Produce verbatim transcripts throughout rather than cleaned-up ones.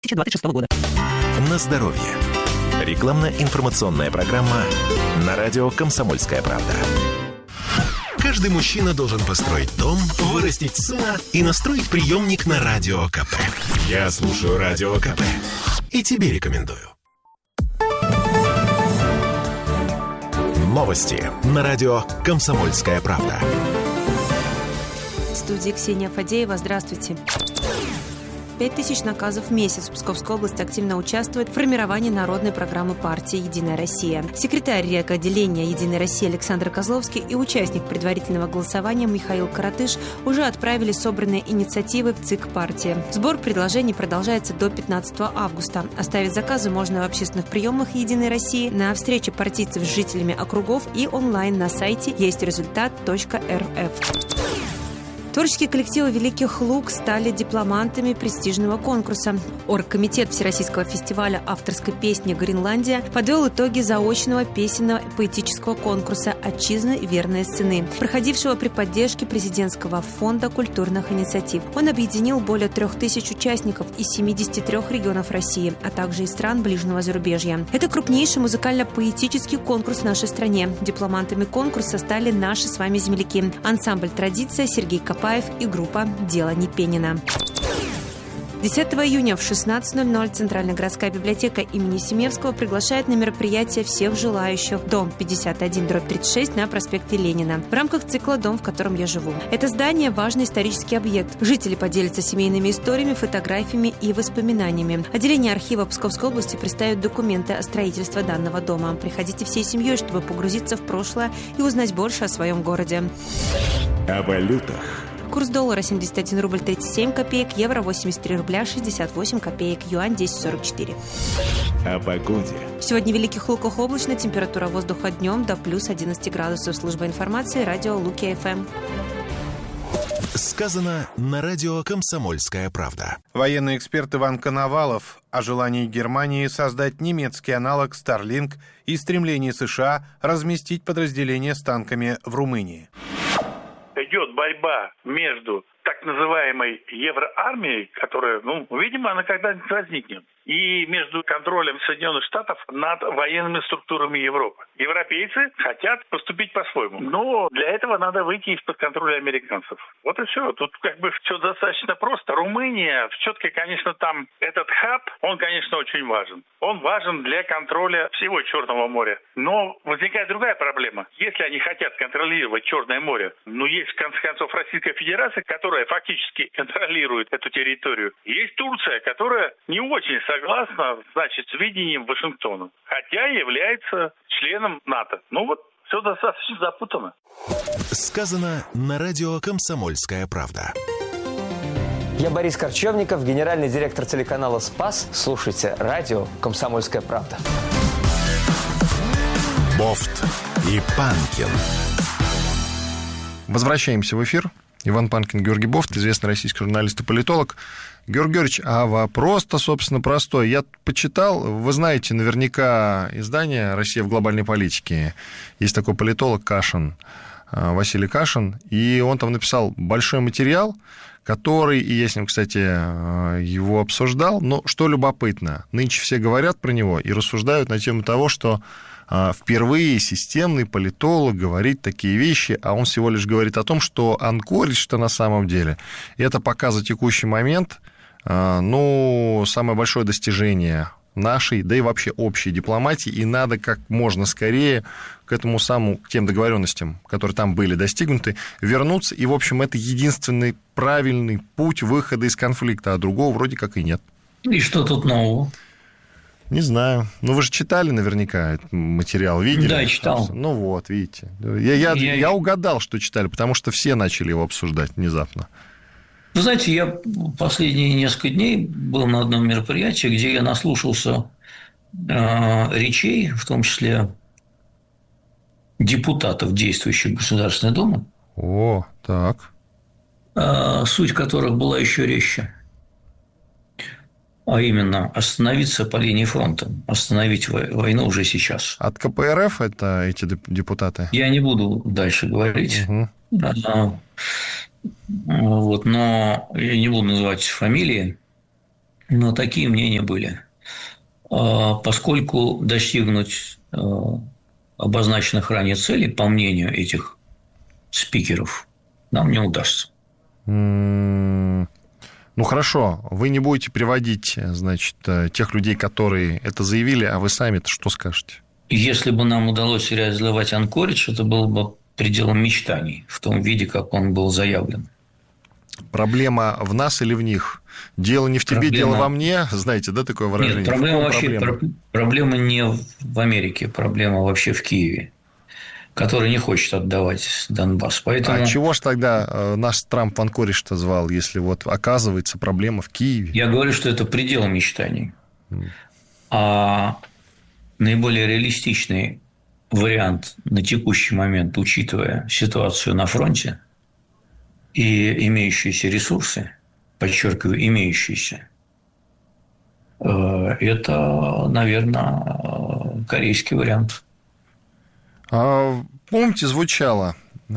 две тысячи двадцать шестого года. На здоровье. Рекламно-информационная программа на радио «Комсомольская правда». Каждый мужчина должен построить дом, вырастить сына и настроить приемник на Радио КП. Я слушаю Радио КП и тебе рекомендую. Новости на радио «Комсомольская правда». В студии Ксения Фадеева. Здравствуйте. Пять тысяч наказов в месяц. Псковская область активно участвует в формировании народной программы партии «Единая Россия». Секретарь райотделения «Единой России» Александр Козловский и участник предварительного голосования Михаил Каратыш уже отправили собранные инициативы в ЦИК партии. Сбор предложений продолжается до пятнадцатого августа. Оставить заказы можно в общественных приемах «Единой России», на встрече партийцев с жителями округов и онлайн на сайте естрезультат точка эр эф. Творческие коллективы «Великих Луг» стали дипломантами престижного конкурса. Оргкомитет Всероссийского фестиваля авторской песни «Гренландия» подвел итоги заочного песенно-поэтического конкурса «Отчизны. Верные сыны», проходившего при поддержке президентского фонда культурных инициатив. Он объединил более трех тысяч участников из семидесяти трёх регионов России, а также из стран ближнего зарубежья. Это крупнейший музыкально-поэтический конкурс в нашей стране. Дипломантами конкурса стали наши с вами земляки. Ансамбль «Традиция», Сергей Капаев и группа «Дело Непенина». десятого июня в шестнадцать ноль ноль Центральная городская библиотека имени Семевского приглашает на мероприятие всех желающих. Дом пятьдесят один дробь тридцать шесть на проспекте Ленина. В рамках цикла «Дом, в котором я живу». Это здание – важный исторический объект. Жители поделятся семейными историями, фотографиями и воспоминаниями. Отделение архива Псковской области представит документы о строительстве данного дома. Приходите всей семьей, чтобы погрузиться в прошлое и узнать больше о своем городе. О валютах. Курс доллара семьдесят один рубль тридцать семь копеек, евро восемьдесят три рубля шестьдесят восемь копеек, юань десять сорок четыре. О погоде. Сегодня в Великих Луках облачно, температура воздуха днем до плюс одиннадцать градусов. Служба информации, радио Луки-ФМ. Сказано на радио «Комсомольская правда». Военный эксперт Иван Коновалов о желании Германии создать немецкий аналог Starlink и стремлении США разместить подразделения с танками в Румынии. Идет борьба между так называемой евроармией, которая, ну, видимо, она когда-нибудь возникнет, и между контролем Соединенных Штатов над военными структурами Европы. Европейцы хотят поступить по-своему, но для этого надо выйти из-под контроля американцев. Вот и все. Тут как бы все достаточно просто. Румыния, все-таки, конечно, там этот хаб, он, конечно, очень важен. Он важен для контроля всего Черного моря. Но возникает другая проблема. Если они хотят контролировать Черное море, ну, есть, в конце концов, Российская Федерация, которая фактически контролирует эту территорию. Есть Турция, которая не очень согласна, значит, с видением Вашингтона, хотя является членом НАТО. Ну вот, все достаточно запутано. Сказано на радио «Комсомольская правда». Я Борис Корчевников, генеральный директор телеканала «Спас». Слушайте радио «Комсомольская правда». Бофт и Панкин. Возвращаемся в эфир. Иван Панкин, Георгий Бофт, известный российский журналист и политолог. Георгий Георгиевич, а вопрос-то, собственно, простой. Я почитал, вы знаете наверняка издание «Россия в глобальной политике». Есть такой политолог Кашин, Василий Кашин, и он там написал большой материал, который, и я с ним, кстати, его обсуждал, но что любопытно, нынче все говорят про него и рассуждают на тему того, что впервые системный политолог говорит такие вещи, а он всего лишь говорит о том, что анкоридж-то на самом деле это пока за текущий момент, ну, самое большое достижение нашей, да и вообще общей дипломатии, и надо как можно скорее к этому самому, к тем договоренностям, которые там были достигнуты, вернуться, и, в общем, это единственный правильный путь выхода из конфликта, а другого вроде как и нет. И что тут нового? Не знаю. Ну, вы же читали наверняка этот материал, видели? Да, читал. Ну, вот, видите. Я, я, я... я угадал, что читали, потому что все начали его обсуждать внезапно. Вы знаете, я последние несколько дней был на одном мероприятии, где я наслушался э, речей, в том числе депутатов действующей Государственной Думы. О, так. Э, суть которых была еще резче. А именно, остановиться по линии фронта, остановить войну уже сейчас. От ка пэ эр эф это эти депутаты? Я не буду дальше говорить. Угу. Вот, но я не буду называть фамилии. но такие мнения были. Поскольку достигнуть обозначенных ранее целей, по мнению этих спикеров, нам не удастся. Ну, хорошо. Вы не будете приводить, значит, тех людей, которые это заявили, а вы сами-то что скажете? Если бы нам удалось реализовать Анкоридж, это было бы пределом мечтаний в том виде, как он был заявлен. Проблема в нас или в них? Дело не в тебе, проблема... дело во мне. Знаете, да, такое выражение? Нет, проблема вообще проблема? проблема не в Америке, проблема вообще в Киеве, который не хочет отдавать Донбасс. Поэтому... А чего ж тогда наш Трамп Анкоридж-то звал, если вот оказывается проблема в Киеве? Я говорю, что это предел мечтаний. Mm. А наиболее реалистичный вариант на текущий момент, учитывая ситуацию на фронте и имеющиеся ресурсы, подчеркиваю, имеющиеся, это, наверное, корейский вариант. А, помните, звучало,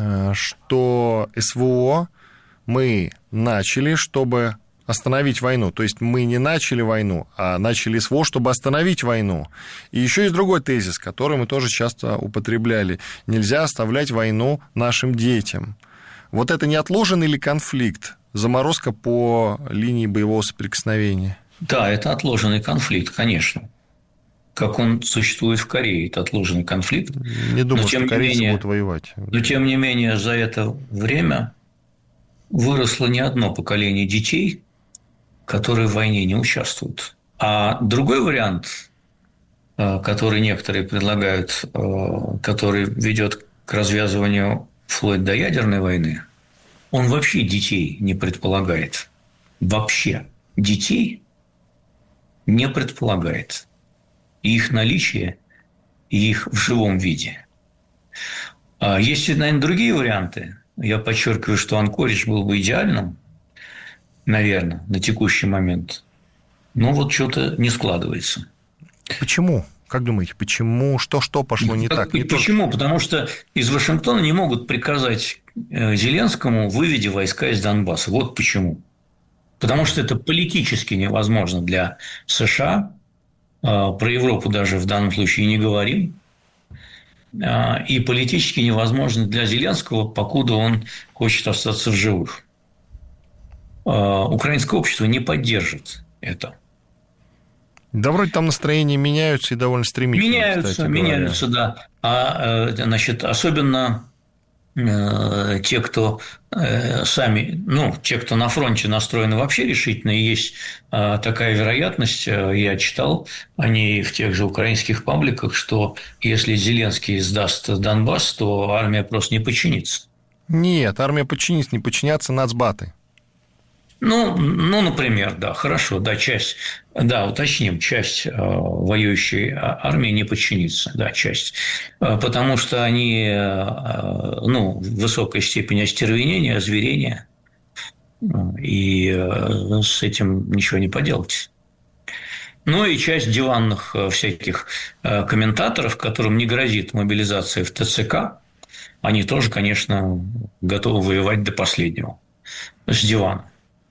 что СВО мы начали, чтобы остановить войну. То есть мы не начали войну, а начали СВО, чтобы остановить войну. И еще есть другой тезис, который мы тоже часто употребляли. Нельзя оставлять войну нашим детям. Вот это не отложенный ли конфликт? Заморозка по линии боевого соприкосновения? Да, это отложенный конфликт, конечно. Как он существует в Корее, это отложенный конфликт. Не думаю, что корейцы менее, будут воевать. Но, тем не менее, за это время выросло не одно поколение детей, которые в войне не участвуют. А другой вариант, который некоторые предлагают, который ведет к развязыванию вплоть до ядерной войны, он вообще детей не предполагает. Вообще детей не предполагает. И их наличие, и их в живом виде. Есть, наверное, другие варианты. Я подчеркиваю, что Анкоридж был бы идеальным, наверное, на текущий момент. Но вот что-то не складывается. Почему? Как думаете, почему? Что, что пошло не так? Не почему? Только... Потому что из Вашингтона не могут приказать Зеленскому «выведи войска из Донбасса». Вот почему. Потому что это политически невозможно для США. Про Европу даже в данном случае не говорим. И политически невозможно для Зеленского, покуда он хочет остаться в живых. Украинское общество не поддержит это. Да, вроде там настроения меняются и довольно стремительно. Меняются, меняются, да. А, значит, особенно э, те, кто э, сами, ну, те, кто на фронте настроены вообще решительно, и есть э, такая вероятность, э, я читал о ней в тех же украинских пабликах, что если Зеленский сдаст Донбасс, то армия просто не подчинится. Нет, армия подчинится, не подчинятся нацбаты. Ну, ну, например, да, хорошо, да, часть, да, уточним, часть э, воюющей армии не подчинится, да, часть, э, потому что они, э, ну, в высокой степени остервенения, озверения, и э, с этим ничего не поделать. Ну, и часть диванных э, всяких э, комментаторов, которым не грозит мобилизация в ТЦК, они тоже, конечно, готовы воевать до последнего с дивана.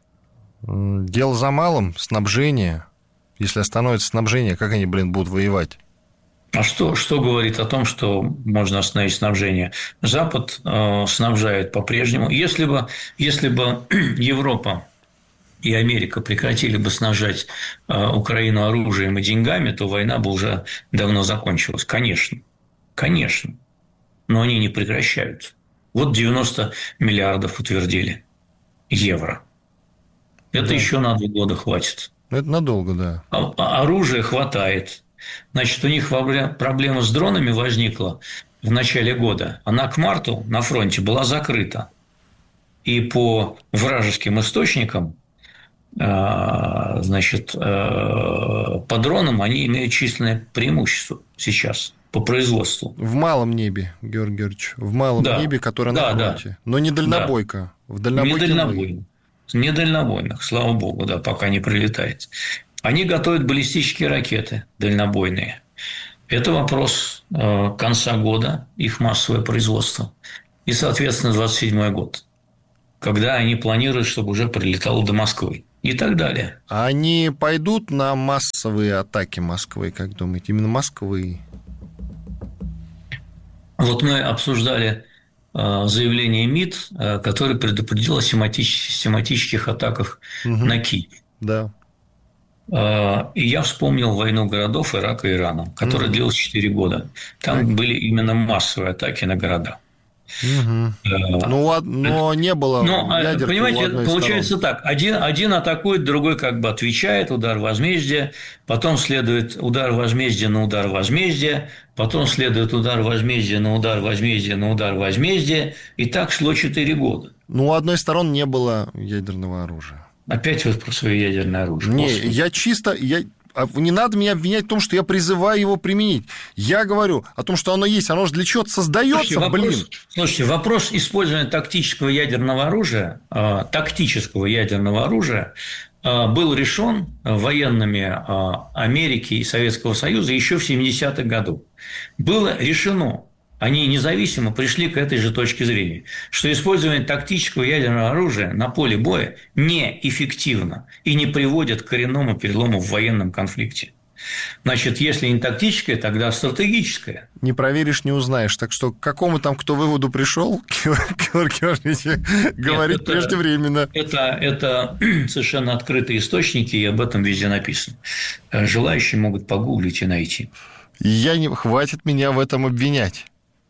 Дело за малым – снабжение. Если остановится снабжение, как они, блин, будут воевать? А что, что говорит о том, что можно остановить снабжение? Запад э, снабжает по-прежнему. Если бы, если бы Европа и Америка прекратили бы снабжать э, Украину оружием и деньгами, то война бы уже давно закончилась. Конечно. Конечно. Но они не прекращают. Вот девяносто миллиардов утвердили евро. Это да. Еще на два года хватит. Это надолго, да. А оружия хватает. Значит, у них проблема с дронами возникла в начале года. Она к марту на фронте была закрыта. И по вражеским источникам, значит, по дронам они имеют численное преимущество сейчас по производству. В малом небе, Георгий Георгиевич. В малом да. небе, которое да, на фронте. Да. Но не дальнобойка. Да. В дальнобойке не дальнобойка. Не дальнобойных, слава богу, да, пока не прилетает. Они готовят баллистические ракеты дальнобойные. Это вопрос э, конца года, их массовое производство. И, соответственно, двадцать седьмой год, когда они планируют, чтобы уже прилетало до Москвы. и так далее. А они пойдут на массовые атаки Москвы, как думаете? Именно Москвы? Вот мы обсуждали заявление МИД, которое предупредило о систематических атаках угу. на Киев. Да. И я вспомнил войну городов Ирака и Ирана, которая угу. длилась четыре года. Там так. были именно массовые атаки на города. Угу. А, ну, но не было но, ядерки. Понимаете, получается сторон. так. Один, один атакует, другой как бы отвечает, удар возмездия, потом следует удар возмездия на удар возмездия, потом следует удар возмездия на удар возмездия на удар возмездия, и так шло четыре года. Ну, у одной из сторон не было ядерного оружия. Опять вот про свое ядерное оружие. Не, После... я чисто... Я... Не надо меня обвинять в том, что я призываю его применить. Я говорю о том, что оно есть. Оно же для чего-то создается, слушайте, вопрос, блин. Слушайте, вопрос использования тактического ядерного оружия, э, тактического ядерного оружия э, был решен военными э, Америки и Советского Союза еще в семидесятых годах. Было решено, они независимо пришли к этой же точке зрения, что использование тактического ядерного оружия на поле боя неэффективно и не приводит к коренному перелому в военном конфликте. Значит, если не тактическое, тогда стратегическое. Не проверишь, не узнаешь. Так что к какому там кто выводу пришел, Георгий Георгиевич говорит Нет, это, преждевременно. Это, это совершенно открытые источники, и об этом везде написано. Желающие могут погуглить и найти. Я не... Хватит меня в этом обвинять.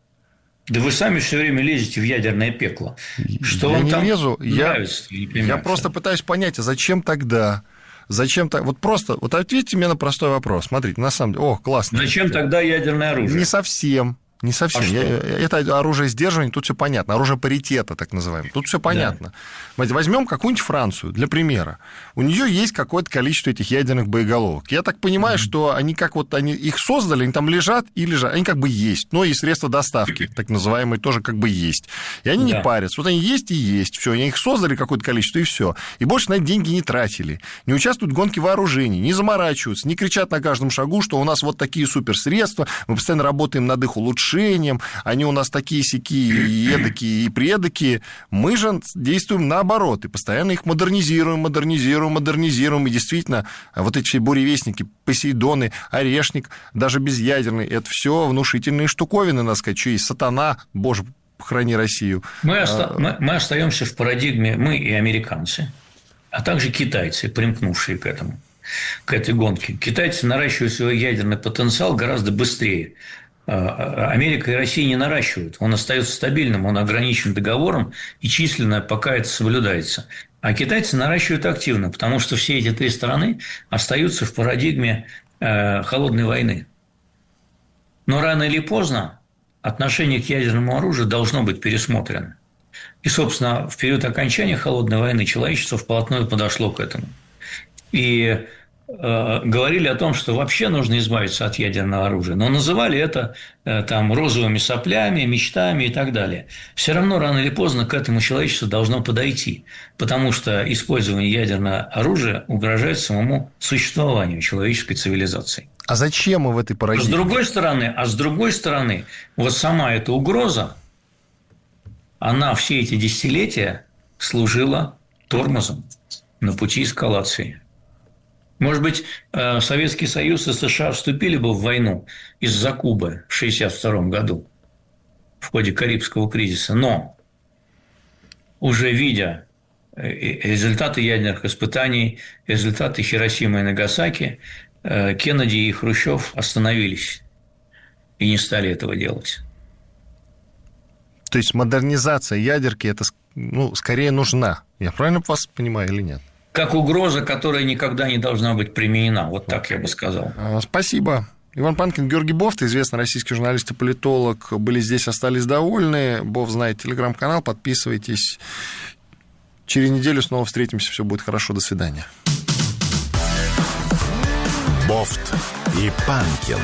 Да вы сами все время лезете в ядерное пекло. Что я вам не там лезу, нравится? Я, я, я просто пытаюсь понять, а зачем тогда? Зачем так? Вот просто, вот ответьте мне на простой вопрос. Смотрите, на самом деле, о, классно. Зачем тогда ядерное оружие? Не совсем. Не совсем. А я, это оружие сдерживания, тут все понятно. Оружие паритета, так называемое. Тут все понятно. Да. Возьмем какую-нибудь Францию, для примера. У нее есть какое-то количество этих ядерных боеголовок. Я так понимаю, mm-hmm. что они как вот они их создали, они там лежат и лежат. Они как бы есть. Но и средства доставки, так называемые, тоже как бы есть. И они да. не парятся. Вот они есть и есть. Все, они их создали какое-то количество, и все. И больше на это деньги не тратили. Не участвуют в гонке вооружений, не заморачиваются, не кричат на каждом шагу, что у нас вот такие суперсредства, мы постоянно работаем над их улучшением. Они у нас такие-сякие, и эдакие, и предакие. Мы же действуем наоборот, и постоянно их модернизируем, модернизируем, модернизируем. И действительно, вот эти все буревестники, Посейдоны, Орешник, даже безъядерный, это все внушительные штуковины, надо сказать, что есть сатана, боже, храни Россию. Мы, оста- мы, мы остаемся в парадигме, мы и американцы, а также китайцы, примкнувшие к этому, к этой гонке. Китайцы наращивают свой ядерный потенциал гораздо быстрее. Америка и Россия не наращивают. Он остается стабильным, он ограничен договором, и численно пока это соблюдается. А китайцы наращивают активно, потому что все эти три страны остаются в парадигме холодной войны. Но рано или поздно отношение к ядерному оружию должно быть пересмотрено. И, собственно, в период окончания холодной войны человечество вплотную подошло к этому. И говорили о том, что вообще нужно избавиться от ядерного оружия, но называли это там розовыми соплями, мечтами и так далее. Все равно рано или поздно к этому человечеству должно подойти, потому что использование ядерного оружия угрожает самому существованию человеческой цивилизации. А зачем мы в этой парадигме? С другой стороны, а с другой стороны, вот сама эта угроза, она все эти десятилетия служила тормозом на пути эскалации. Может быть, Советский Союз и США вступили бы в войну из-за Кубы в шестьдесят втором году в ходе Карибского кризиса, но уже видя результаты ядерных испытаний, результаты Хиросимы и Нагасаки, Кеннеди и Хрущев остановились и не стали этого делать. То есть модернизация ядерки это, ну, скорее нужна. Я правильно вас понимаю или нет? Как угроза, которая никогда не должна быть применена. Вот так я бы сказал. Спасибо. Иван Панкин, Георгий Бофт, известный российский журналист и политолог, были здесь, остались довольны. Бофт знает телеграм-канал, подписывайтесь. Через неделю снова встретимся, все будет хорошо. До свидания. Бофт и Панкин.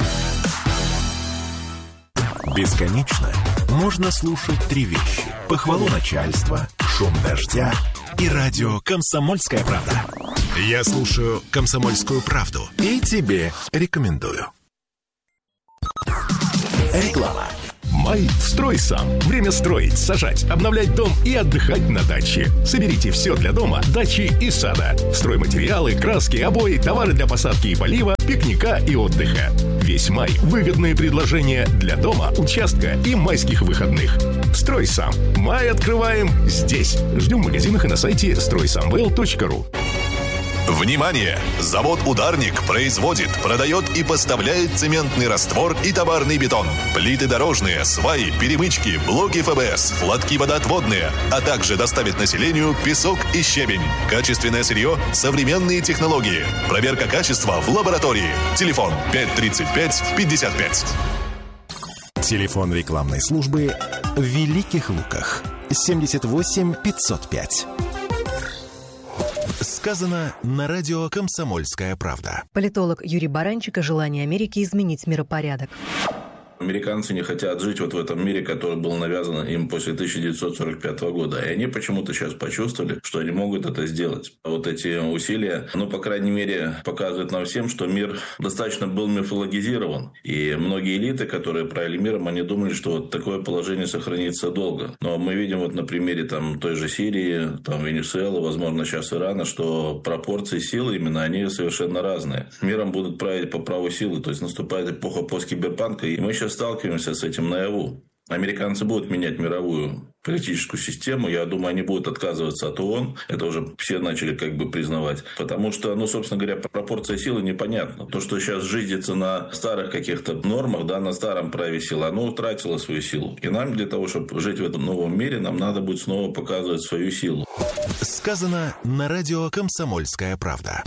Бесконечно можно слушать три вещи. Похвалу начальства, шум дождя и радио «Комсомольская правда». Я слушаю «Комсомольскую правду» и тебе рекомендую. Реклама. Май в «Стройсам». Время строить, сажать, обновлять дом и отдыхать на даче. Соберите все для дома, дачи и сада. Стройматериалы, краски, обои, товары для посадки и полива, пикника и отдыха. Весь май выгодные предложения для дома, участка и майских выходных. «Стройсам». Май открываем здесь. Ждем в магазинах и на сайте стройсамвел точка ру. Внимание! Завод «Ударник» производит, продает и поставляет цементный раствор и товарный бетон, плиты дорожные, сваи, перемычки, блоки эф бэ эс, лотки водоотводные, а также доставит населению песок и щебень. Качественное сырье, современные технологии. Проверка качества в лаборатории. Телефон пять тридцать пять пятьдесят пять. Телефон рекламной службы в Великих Луках. семьдесят восемь пятьсот пять. Сказано на радио «Комсомольская правда». Политолог Юрий Баранчик о желании Америки изменить миропорядок. Американцы не хотят жить вот в этом мире, который был навязан им после тысяча девятьсот сорок пятого года. И они почему-то сейчас почувствовали, что они могут это сделать. Вот эти усилия, ну, по крайней мере, показывают нам всем, что мир достаточно был мифологизирован. И многие элиты, которые правили миром, они думали, что вот такое положение сохранится долго. Но мы видим вот на примере там, той же Сирии, там, Венесуэлы, возможно, сейчас Ирана, что пропорции силы именно, они совершенно разные. Миром будут править по праву силы. То есть наступает эпоха посткиберпанка, и мы сейчас сталкиваемся с этим наяву. Американцы будут менять мировую политическую систему. Я думаю, они будут отказываться от ООН. Это уже все начали как бы признавать. Потому что, ну, собственно говоря, пропорция силы непонятна. То, что сейчас жизнится на старых каких-то нормах, да, на старом праве силы, оно утратило свою силу. И нам для того, чтобы жить в этом новом мире, нам надо будет снова показывать свою силу. Сказано на радио «Комсомольская правда».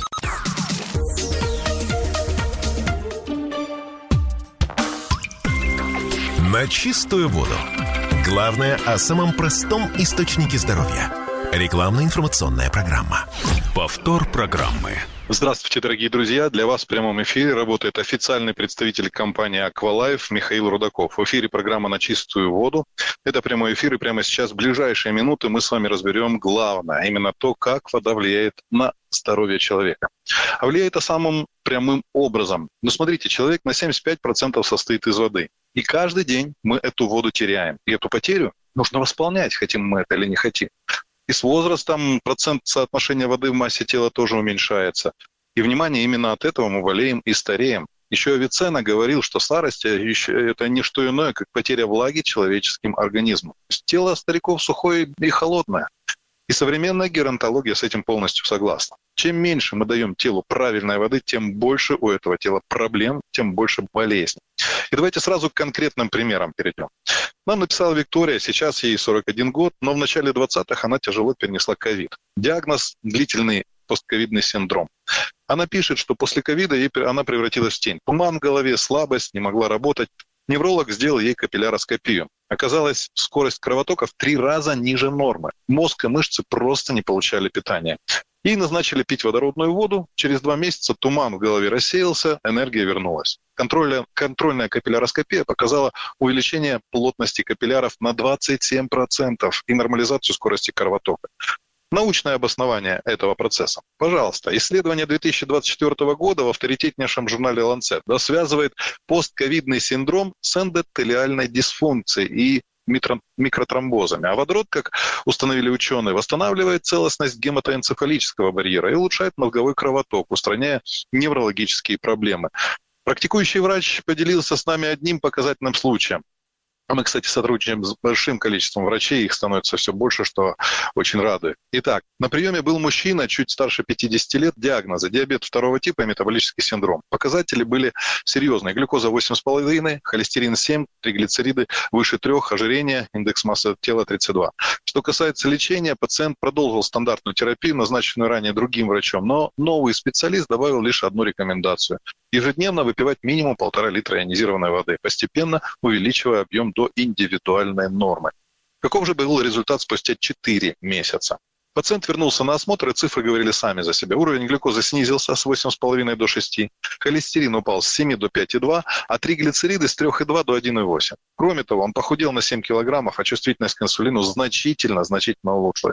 На чистую воду. Главное о самом простом источнике здоровья. Рекламно-информационная программа. Повтор программы. Здравствуйте, дорогие друзья. Для вас в прямом эфире работает официальный представитель компании «Аквалайф» Михаил Рудаков. В эфире программа «На чистую воду». Это прямой эфир, и прямо сейчас, в ближайшие минуты, мы с вами разберем главное, а именно то, как вода влияет на здоровье человека. А влияет это самым прямым образом. Ну, смотрите, человек на семьдесят пять процентов состоит из воды. И каждый день мы эту воду теряем. И эту потерю нужно восполнять, хотим мы это или не хотим. И с возрастом процент соотношения воды в массе тела тоже уменьшается. И, внимание, именно от этого мы болеем и стареем. Еще Авиценна говорил, что старость – это не что иное, как потеря влаги человеческим организмом. Тело стариков сухое и холодное. И современная геронтология с этим полностью согласна. Чем меньше мы даем телу правильной воды, тем больше у этого тела проблем, тем больше болезней. И давайте сразу к конкретным примерам перейдем. Нам написала Виктория, сейчас ей сорок один год, но в начале двадцатых она тяжело перенесла ковид. Диагноз – длительный постковидный синдром. Она пишет, что после ковида она превратилась в тень. Туман в голове, слабость, не могла работать. Невролог сделал ей капилляроскопию. Оказалось, скорость кровотока в три раза ниже нормы. Мозг и мышцы просто не получали питания. Ей назначили пить водородную воду. Через два месяца туман в голове рассеялся, энергия вернулась. Контрольная, контрольная капилляроскопия показала увеличение плотности капилляров на двадцать семь процентов и нормализацию скорости кровотока. Научное обоснование этого процесса. Пожалуйста, исследование две тысячи двадцать четвёртого года в авторитетнейшем журнале Lancet да, связывает постковидный синдром с эндотелиальной дисфункцией и микротромбозами. А водород, как установили ученые, восстанавливает целостность гематоэнцефалического барьера и улучшает мозговой кровоток, устраняя неврологические проблемы. Практикующий врач поделился с нами одним показательным случаем. Мы, кстати, сотрудничаем с большим количеством врачей, их становится все больше, что очень радует. Итак, на приеме был мужчина, чуть старше пятидесяти лет, диагноза диабет второго типа и метаболический синдром. Показатели были серьезные. Глюкоза восемь с половиной, холестерин семь, триглицериды выше трех, ожирение, индекс массы тела тридцать два. Что касается лечения, пациент продолжил стандартную терапию, назначенную ранее другим врачом, но новый специалист добавил лишь одну рекомендацию. Ежедневно выпивать минимум полтора литра ионизированной воды, постепенно увеличивая объем до индивидуальной нормы. Каков же был результат спустя четыре месяца? Пациент вернулся на осмотр, и цифры говорили сами за себя. Уровень глюкозы снизился с восемь с половиной до шести, холестерин упал с семи до пяти и двух, а триглицериды с трёх и двух до одного и восьми. Кроме того, он похудел на семь килограммов, а чувствительность к инсулину значительно, значительно улучшилась.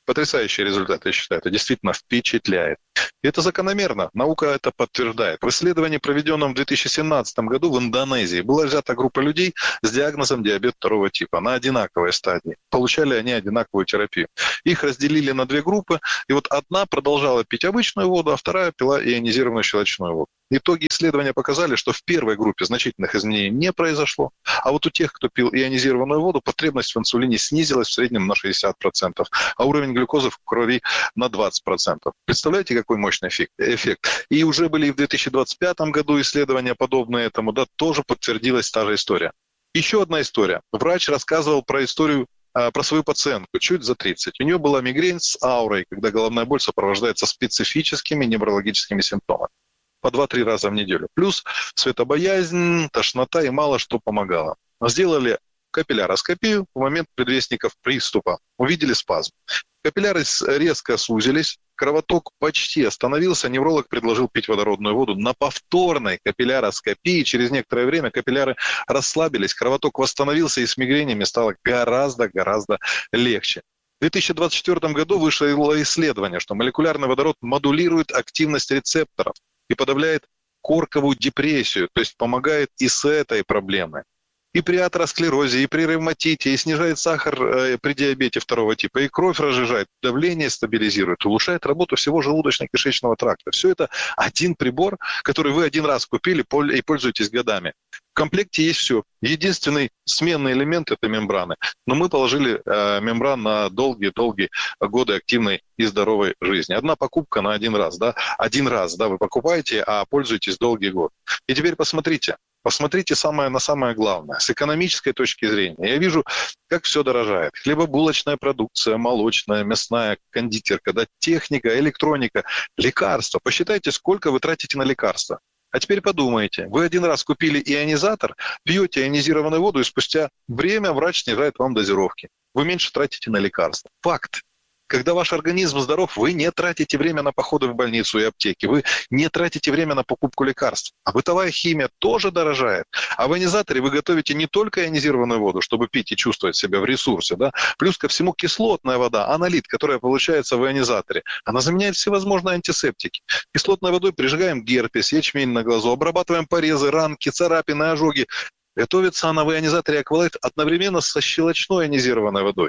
Потрясающий результат, я считаю. Это действительно впечатляет. И это закономерно. Наука это подтверждает. В исследовании, проведенном в две тысячи семнадцатом году в Индонезии, была взята группа людей с диагнозом диабет второго типа на одинаковой стадии. Получали они одинаковую терапию. Их разделили на две группы, и вот одна продолжала пить обычную воду, а вторая пила ионизированную щелочную воду. Итоги исследования показали, что в первой группе значительных изменений не произошло, а вот у тех, кто пил ионизированную воду, потребность в инсулине снизилась в среднем на шестьдесят процентов, а уровень глюкозы в крови на двадцать процентов. Представляете, какой мощный эффект? И уже были и в две тысячи двадцать пятом году исследования подобные этому, да, тоже подтвердилась та же история. Еще одна история. Врач рассказывал про историю, про свою пациентку, чуть за тридцать. У нее была мигрень с аурой, когда головная боль сопровождается специфическими неврологическими симптомами. По два-три раза в неделю. Плюс светобоязнь, тошнота и мало что помогало. Сделали капилляроскопию в момент предвестников приступа. Увидели спазм. Капилляры резко сузились, кровоток почти остановился, невролог предложил пить водородную воду. На повторной капилляроскопии через некоторое время капилляры расслабились, кровоток восстановился и с мигренями стало гораздо-гораздо легче. В две тысячи двадцать четвёртом году вышло исследование, что молекулярный водород модулирует активность рецепторов и подавляет корковую депрессию, то есть помогает и с этой проблемой. И при атеросклерозе, и при ревматите, и снижает сахар э, при диабете второго типа, и кровь разжижает, давление стабилизирует, улучшает работу всего желудочно-кишечного тракта. Все это один прибор, который вы один раз купили и пользуетесь годами. В комплекте есть все. Единственный сменный элемент – это мембраны. Но мы положили э, мембран на долгие-долгие годы активной и здоровой жизни. Одна покупка на один раз. Да? Один раз да, вы покупаете, а пользуетесь долгий год. И теперь посмотрите. Посмотрите самое, на самое главное. С экономической точки зрения. Я вижу, как все дорожает. Хлебобулочная продукция, молочная, мясная, кондитерка, да, техника, электроника, лекарства. Посчитайте, сколько вы тратите на лекарства. А теперь подумайте. Вы один раз купили ионизатор, пьете ионизированную воду, и спустя время врач снижает вам дозировки. Вы меньше тратите на лекарства. Факт. Когда ваш организм здоров, вы не тратите время на походы в больницу и аптеки, вы не тратите время на покупку лекарств. А бытовая химия тоже дорожает. А в ионизаторе вы готовите не только ионизированную воду, чтобы пить и чувствовать себя в ресурсе, да? Плюс ко всему кислотная вода, анолит, которая получается в ионизаторе, она заменяет всевозможные антисептики. Кислотной водой прижигаем герпес, ячмень на глазу, обрабатываем порезы, ранки, царапины, ожоги. Готовится она в ионизаторе Aqualife одновременно со щелочной ионизированной водой.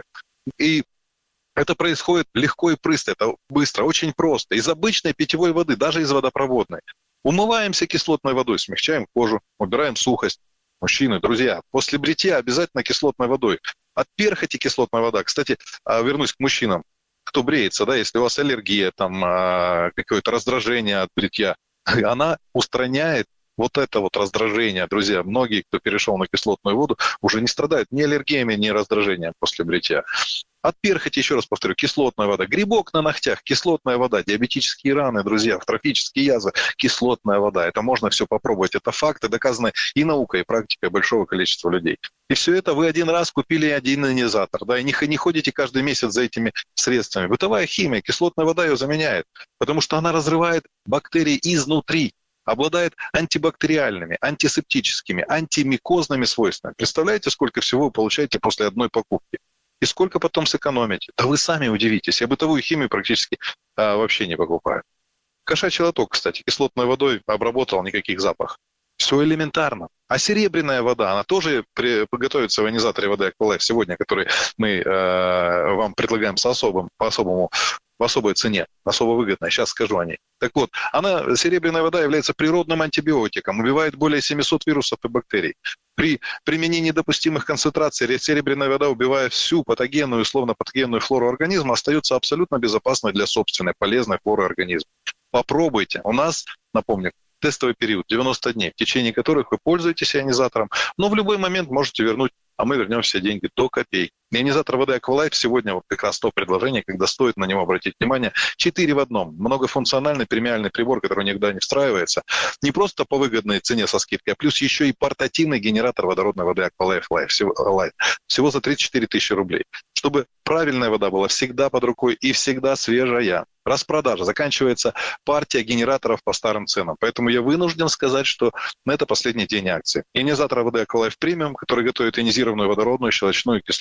И это происходит легко и быстро, это быстро, очень просто. Из обычной питьевой воды, даже из водопроводной. Умываемся кислотной водой, смягчаем кожу, убираем сухость. Мужчины, друзья, после бритья обязательно кислотной водой. От перхоти кислотная вода. Кстати, вернусь к мужчинам. Кто бреется, да, если у вас аллергия, там, какое-то раздражение от бритья, она устраняет вот это вот раздражение, друзья. Многие, кто перешел на кислотную воду, уже не страдают ни аллергиями, ни раздражением после бритья. От перхоти, еще раз повторю, кислотная вода. Грибок на ногтях, кислотная вода. Диабетические раны, друзья, трофические язвы, кислотная вода. Это можно все попробовать. Это факты, доказаны и наукой, и практикой большого количества людей. И все это вы один раз купили один ионизатор, да, и не, не ходите каждый месяц за этими средствами. Бытовая химия, кислотная вода ее заменяет, потому что она разрывает бактерии изнутри. Обладает антибактериальными, антисептическими, антимикозными свойствами. Представляете, сколько всего вы получаете после одной покупки? И сколько потом сэкономите? Да вы сами удивитесь. Я бытовую химию практически а, вообще не покупаю. Кошачий лоток, кстати, кислотной водой обработал, никаких запахов. Все элементарно. А серебряная вода, она тоже при, готовится в ионизаторе воды Aqualife сегодня, который мы э, вам предлагаем с особым, по особому, в особой цене, особо выгодной. Сейчас скажу о ней. Так вот, она, серебряная вода является природным антибиотиком, убивает более семисот вирусов и бактерий. При применении допустимых концентраций серебряная вода, убивая всю патогенную и условно-патогенную флору организма, остается абсолютно безопасной для собственной полезной флоры организма. Попробуйте. У нас, напомню, тестовый период девяносто дней, в течение которых вы пользуетесь ионизатором, но в любой момент можете вернуть, а мы вернем все деньги до копейки. Ионизатор воды Aqualife сегодня вот как раз то предложение, когда стоит на него обратить внимание. Четыре в одном. Многофункциональный премиальный прибор, который никогда не встраивается. Не просто по выгодной цене со скидкой, а плюс еще и портативный генератор водородной воды Aqualife Life. Всего, Life. Всего за тридцать четыре тысячи рублей. Чтобы правильная вода была всегда под рукой и всегда свежая. Распродажа. Заканчивается партия генераторов по старым ценам. Поэтому я вынужден сказать, что это последний день акции. Ионизатор воды Aqualife Premium, который готовит ионизированную водородную, щелочную и кислотную воду,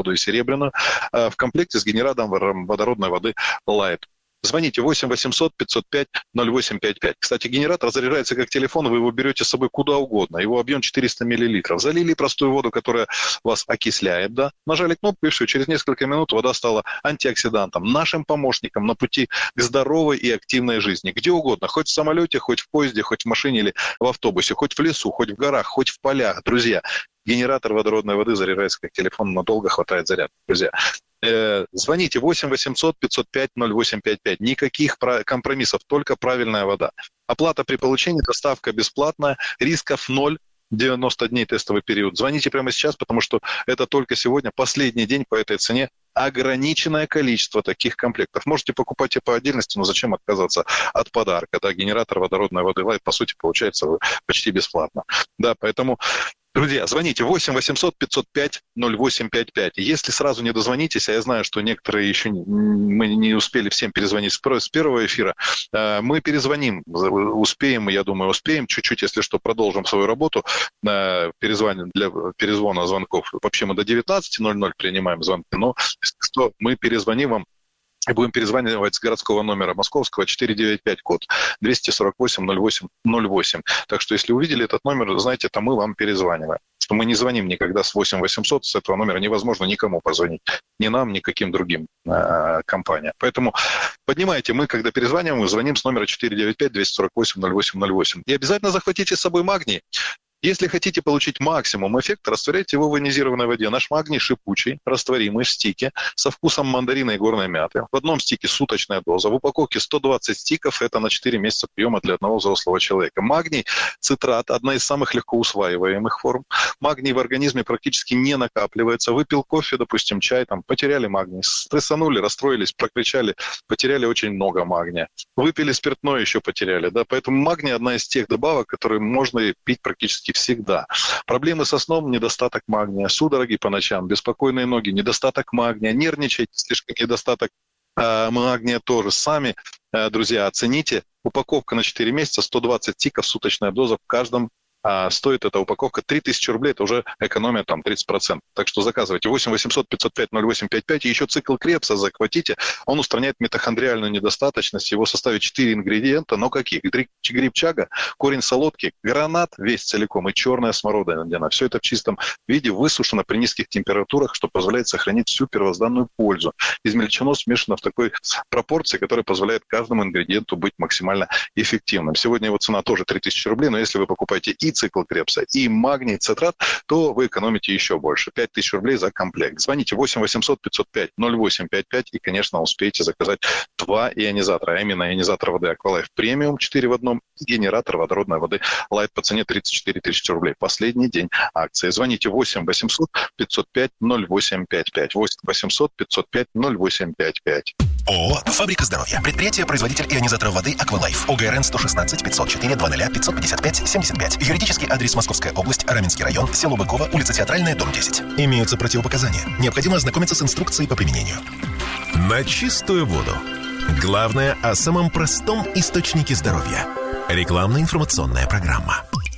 воду и серебряную, в комплекте с генератором водородной воды Light. Звоните восемь восемьсот пятьсот пять ноль восемь пять пять. Кстати, генератор заряжается как телефон, вы его берете с собой куда угодно. Его объем четыреста миллилитров. Залили простую воду, которая вас окисляет, да? Нажали кнопку, и все. Через несколько минут вода стала антиоксидантом, нашим помощником на пути к здоровой и активной жизни. Где угодно. Хоть в самолете, хоть в поезде, хоть в машине или в автобусе, хоть в лесу, хоть в горах, хоть в полях. Друзья, генератор водородной воды заряжается как телефон, надолго хватает заряда. Друзья, звоните восемь восемьсот пятьсот пять ноль восемь пять пять. Никаких компромиссов, только правильная вода. Оплата при получении, доставка бесплатная, рисков ноль, девяносто дней тестовый период. Звоните прямо сейчас, потому что это только сегодня, последний день по этой цене. Ограниченное количество таких комплектов. Можете покупать и по отдельности, но зачем отказаться от подарка? Да, генератор водородной воды Light, по сути, получается почти бесплатно. Да, поэтому... Друзья, звоните восемь восемьсот пятьсот пять ноль восемь пять пять. Если сразу не дозвонитесь, а я знаю, что некоторые еще не, мы не успели всем перезвонить с первого эфира, мы перезвоним, успеем, я думаю, успеем, чуть-чуть, если что, продолжим свою работу, перезвоним для перезвона звонков. Вообще мы до девятнадцати ноль ноль принимаем звонки, но если что, мы перезвоним вам. И будем перезванивать с городского номера московского четыре девять пять, код двести сорок восемь ноль восемь ноль восемь. Так что, если увидели этот номер, знаете, то мы вам перезваниваем. Что мы не звоним никогда с восемь восемьсот, с этого номера невозможно никому позвонить. Ни нам, ни каким другим э, компаниям. Поэтому поднимайте, мы, когда перезваниваем, мы звоним с номера четыре девять пять двести сорок восемь ноль восемь ноль восемь. И обязательно захватите с собой магний. Если хотите получить максимум эффекта, растворяйте его в ионизированной воде. Наш магний шипучий, растворимый в стике со вкусом мандарина и горной мяты. В одном стике суточная доза. В упаковке сто двадцать стиков. Это на четыре месяца приема для одного взрослого человека. Магний, цитрат – одна из самых легко усваиваемых форм. Магний в организме практически не накапливается. Выпил кофе, допустим, чай, там, потеряли магний. Стрессанули, расстроились, прокричали, потеряли очень много магния. Выпили спиртное, еще потеряли. Да? Поэтому магний – одна из тех добавок, которые можно пить практически всегда. Проблемы со сном, недостаток магния, судороги по ночам, беспокойные ноги, недостаток магния, нервничать, слишком недостаток э, магния тоже. Сами, э, друзья, оцените. Упаковка на четыре месяца, сто двадцать тиков, суточная доза в каждом. А стоит эта упаковка три тысячи рублей, это уже экономия там тридцать процентов. Так что заказывайте восемь восемьсот пятьсот пять ноль восемь пять пять. И еще цикл Крепса захватите. Он устраняет митохондриальную недостаточность. Его в составе четыре ингредиента. Но каких? Гриб чага, корень солодки, гранат весь целиком и черная смородина. Все это в чистом виде высушено при низких температурах, что позволяет сохранить всю первозданную пользу. Измельчено, смешано в такой пропорции, которая позволяет каждому ингредиенту быть максимально эффективным. Сегодня его цена тоже три тысячи рублей, но если вы покупаете и цикл Крепса, и магний, цитрат, то вы экономите еще больше. пять тысяч рублей за комплект. Звоните восемь восемьсот пятьсот пять ноль восемь пять пять и, конечно, успеете заказать два ионизатора, а именно ионизатор воды Aqualife Premium четыре в одном и генератор водородной воды Light по цене тридцать четыре тысячи рублей. Последний день акции. Звоните восемь восемьсот пятьсот пять ноль восемь пять пять. восемь восемьсот пятьсот пять ноль восемь пять пять. ООО «Фабрика здоровья». Предприятие-производитель ионизаторов воды Aqualife. ОГРН сто шестнадцать пятьсот четыре двадцать пятьсот пятьдесят пять семьдесят пять. Юридический адрес: Московская область, Раменский район, село Быково, улица Театральная, дом десять. Имеются противопоказания. Необходимо ознакомиться с инструкцией по применению. На чистую воду. Главное о самом простом источнике здоровья. Рекламно-информационная программа.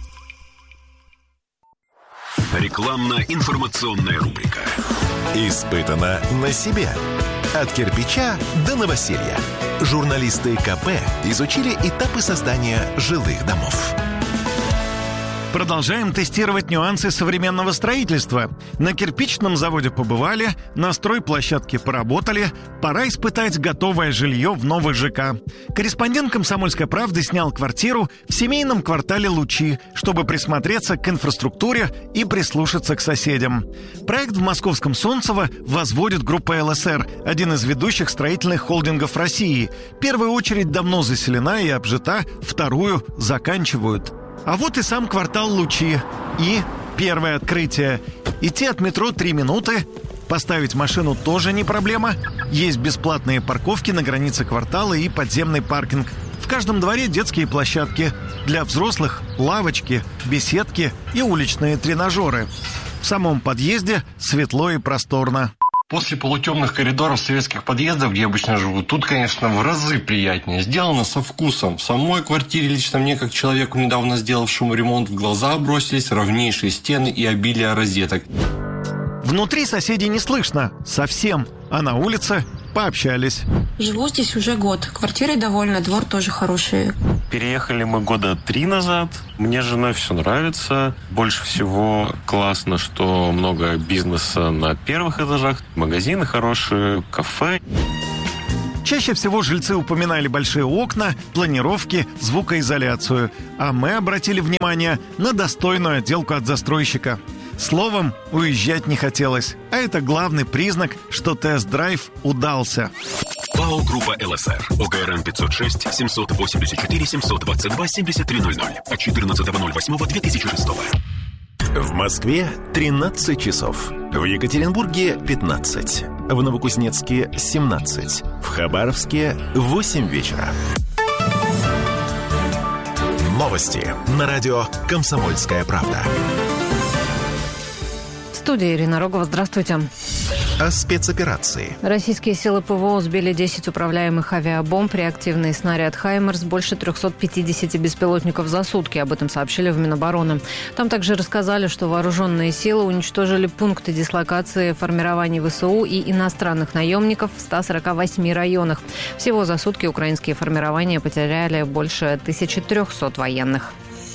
Рекламно-информационная рубрика. Испытано на себе. От кирпича до новоселья. Журналисты КП изучили этапы создания жилых домов. Продолжаем тестировать нюансы современного строительства. На кирпичном заводе побывали, на стройплощадке поработали. Пора испытать готовое жилье в новых ЖК. Корреспондент «Комсомольской правды» снял квартиру в семейном квартале «Лучи», чтобы присмотреться к инфраструктуре и прислушаться к соседям. Проект в московском Солнцево возводит группа ЛСР, один из ведущих строительных холдингов России. Первая очередь давно заселена и обжита, вторую заканчивают. А вот и сам квартал «Лучи». И первое открытие. Идти от метро три минуты. Поставить машину тоже не проблема. Есть бесплатные парковки на границе квартала и подземный паркинг. В каждом дворе детские площадки. Для взрослых – лавочки, беседки и уличные тренажеры. В самом подъезде светло и просторно. После полутемных коридоров советских подъездов, где обычно живут, тут, конечно, в разы приятнее. Сделано со вкусом. В самой квартире лично мне, как человеку, недавно сделавшему ремонт, в глаза бросились ровнейшие стены и обилие розеток. Внутри соседей не слышно. Совсем. А на улице пообщались. Живу здесь уже год. Квартирой довольна, двор тоже хороший. Переехали мы года три назад. Мне с женой все нравится. Больше всего классно, что много бизнеса на первых этажах. Магазины хорошие, кафе. Чаще всего жильцы упоминали большие окна, планировки, звукоизоляцию. А мы обратили внимание на достойную отделку от застройщика. Словом, уезжать не хотелось. А это главный признак, что тест-драйв удался. ПАО «Группа ЛСР». ОГРН пятьсот шесть семьсот восемьдесят четыре семьсот двадцать два семьдесят три ноль ноль. От четырнадцатого ноль восьмого две тысячи шестого. В Москве тринадцать часов. В Екатеринбурге пятнадцать. В Новокузнецке семнадцать. В Хабаровске восемь вечера. Новости на радио «Комсомольская правда». В студии Ирина Рогова. Здравствуйте. О спецоперации. Российские силы ПВО сбили десять управляемых авиабомб, реактивный снаряд «Хаймерс», больше триста пятьдесят беспилотников за сутки. Об этом сообщили в Минобороны. Там также рассказали, что вооруженные силы уничтожили пункты дислокации формирований ВСУ и иностранных наемников в ста сорока восьми районах. Всего за сутки украинские формирования потеряли больше тысячи трехсот военных.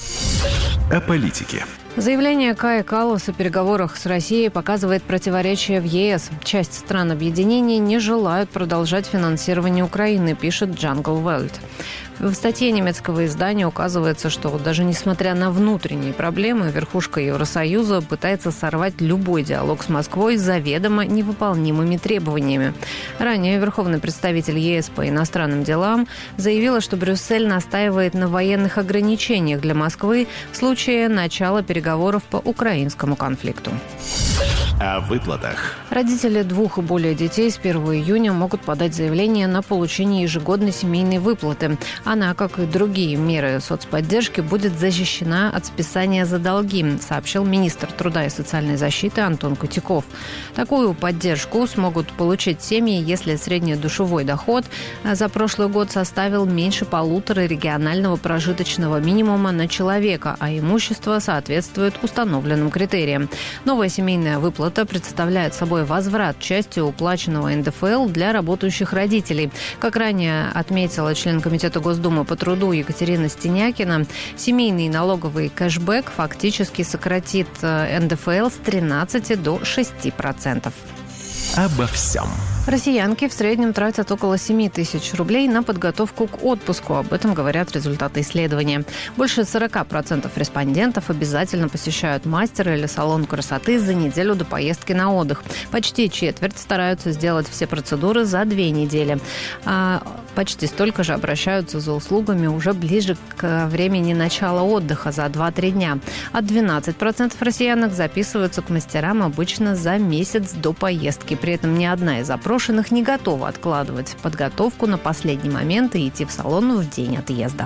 О политике. Заявление Каи Каллас о переговорах с Россией показывает противоречие в ЕС. Часть стран объединения не желают продолжать финансирование Украины, пишет Jungle World. В статье немецкого издания указывается, что даже несмотря на внутренние проблемы, верхушка Евросоюза пытается сорвать любой диалог с Москвой с заведомо невыполнимыми требованиями. Ранее верховный представитель ЕС по иностранным делам заявила, что Брюссель настаивает на военных ограничениях для Москвы в случае начала переговоров по украинскому конфликту. О выплатах. Родители двух и более детей с первого июня могут подать заявление на получение ежегодной семейной выплаты. Она, как и другие меры соцподдержки, будет защищена от списания за долги, сообщил министр труда и социальной защиты Антон Кутяков. Такую поддержку смогут получить семьи, если среднедушевой доход за прошлый год составил меньше полутора регионального прожиточного минимума на человека, а имущество соответствует установленным критериям. Новая семейная выплата представляет собой возврат части уплаченного эн дэ эф эл для работающих родителей. Как ранее отметила член Комитета Госдумы по труду Екатерина Стенякина, семейный налоговый кэшбэк фактически сократит эн дэ эф эл с тринадцати до шести процентов. Обо всем. Россиянки в среднем тратят около семь тысяч рублей на подготовку к отпуску. Об этом говорят результаты исследования. Больше сорок процентов респондентов обязательно посещают мастера или салон красоты за неделю до поездки на отдых. Почти четверть стараются сделать все процедуры за две недели. А почти столько же обращаются за услугами уже ближе к времени начала отдыха, за два-три дня. А двенадцать процентов россиянок записываются к мастерам обычно за месяц до поездки. При этом ни одна из опрошенных не готова откладывать подготовку на последний момент и идти в салон в день отъезда.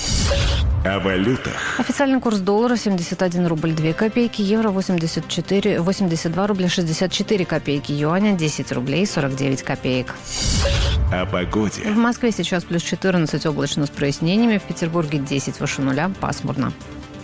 О валютах. Официальный курс доллара семьдесят один рубль две копейки, евро восемьдесят четыре, восемьдесят два рубля шестьдесят четыре копейки, юаня десять рублей сорок девять копеек. О погоде. В Москве сейчас плюс четырнадцать, облачно с прояснениями, в Петербурге десять, выше нуля, пасмурно.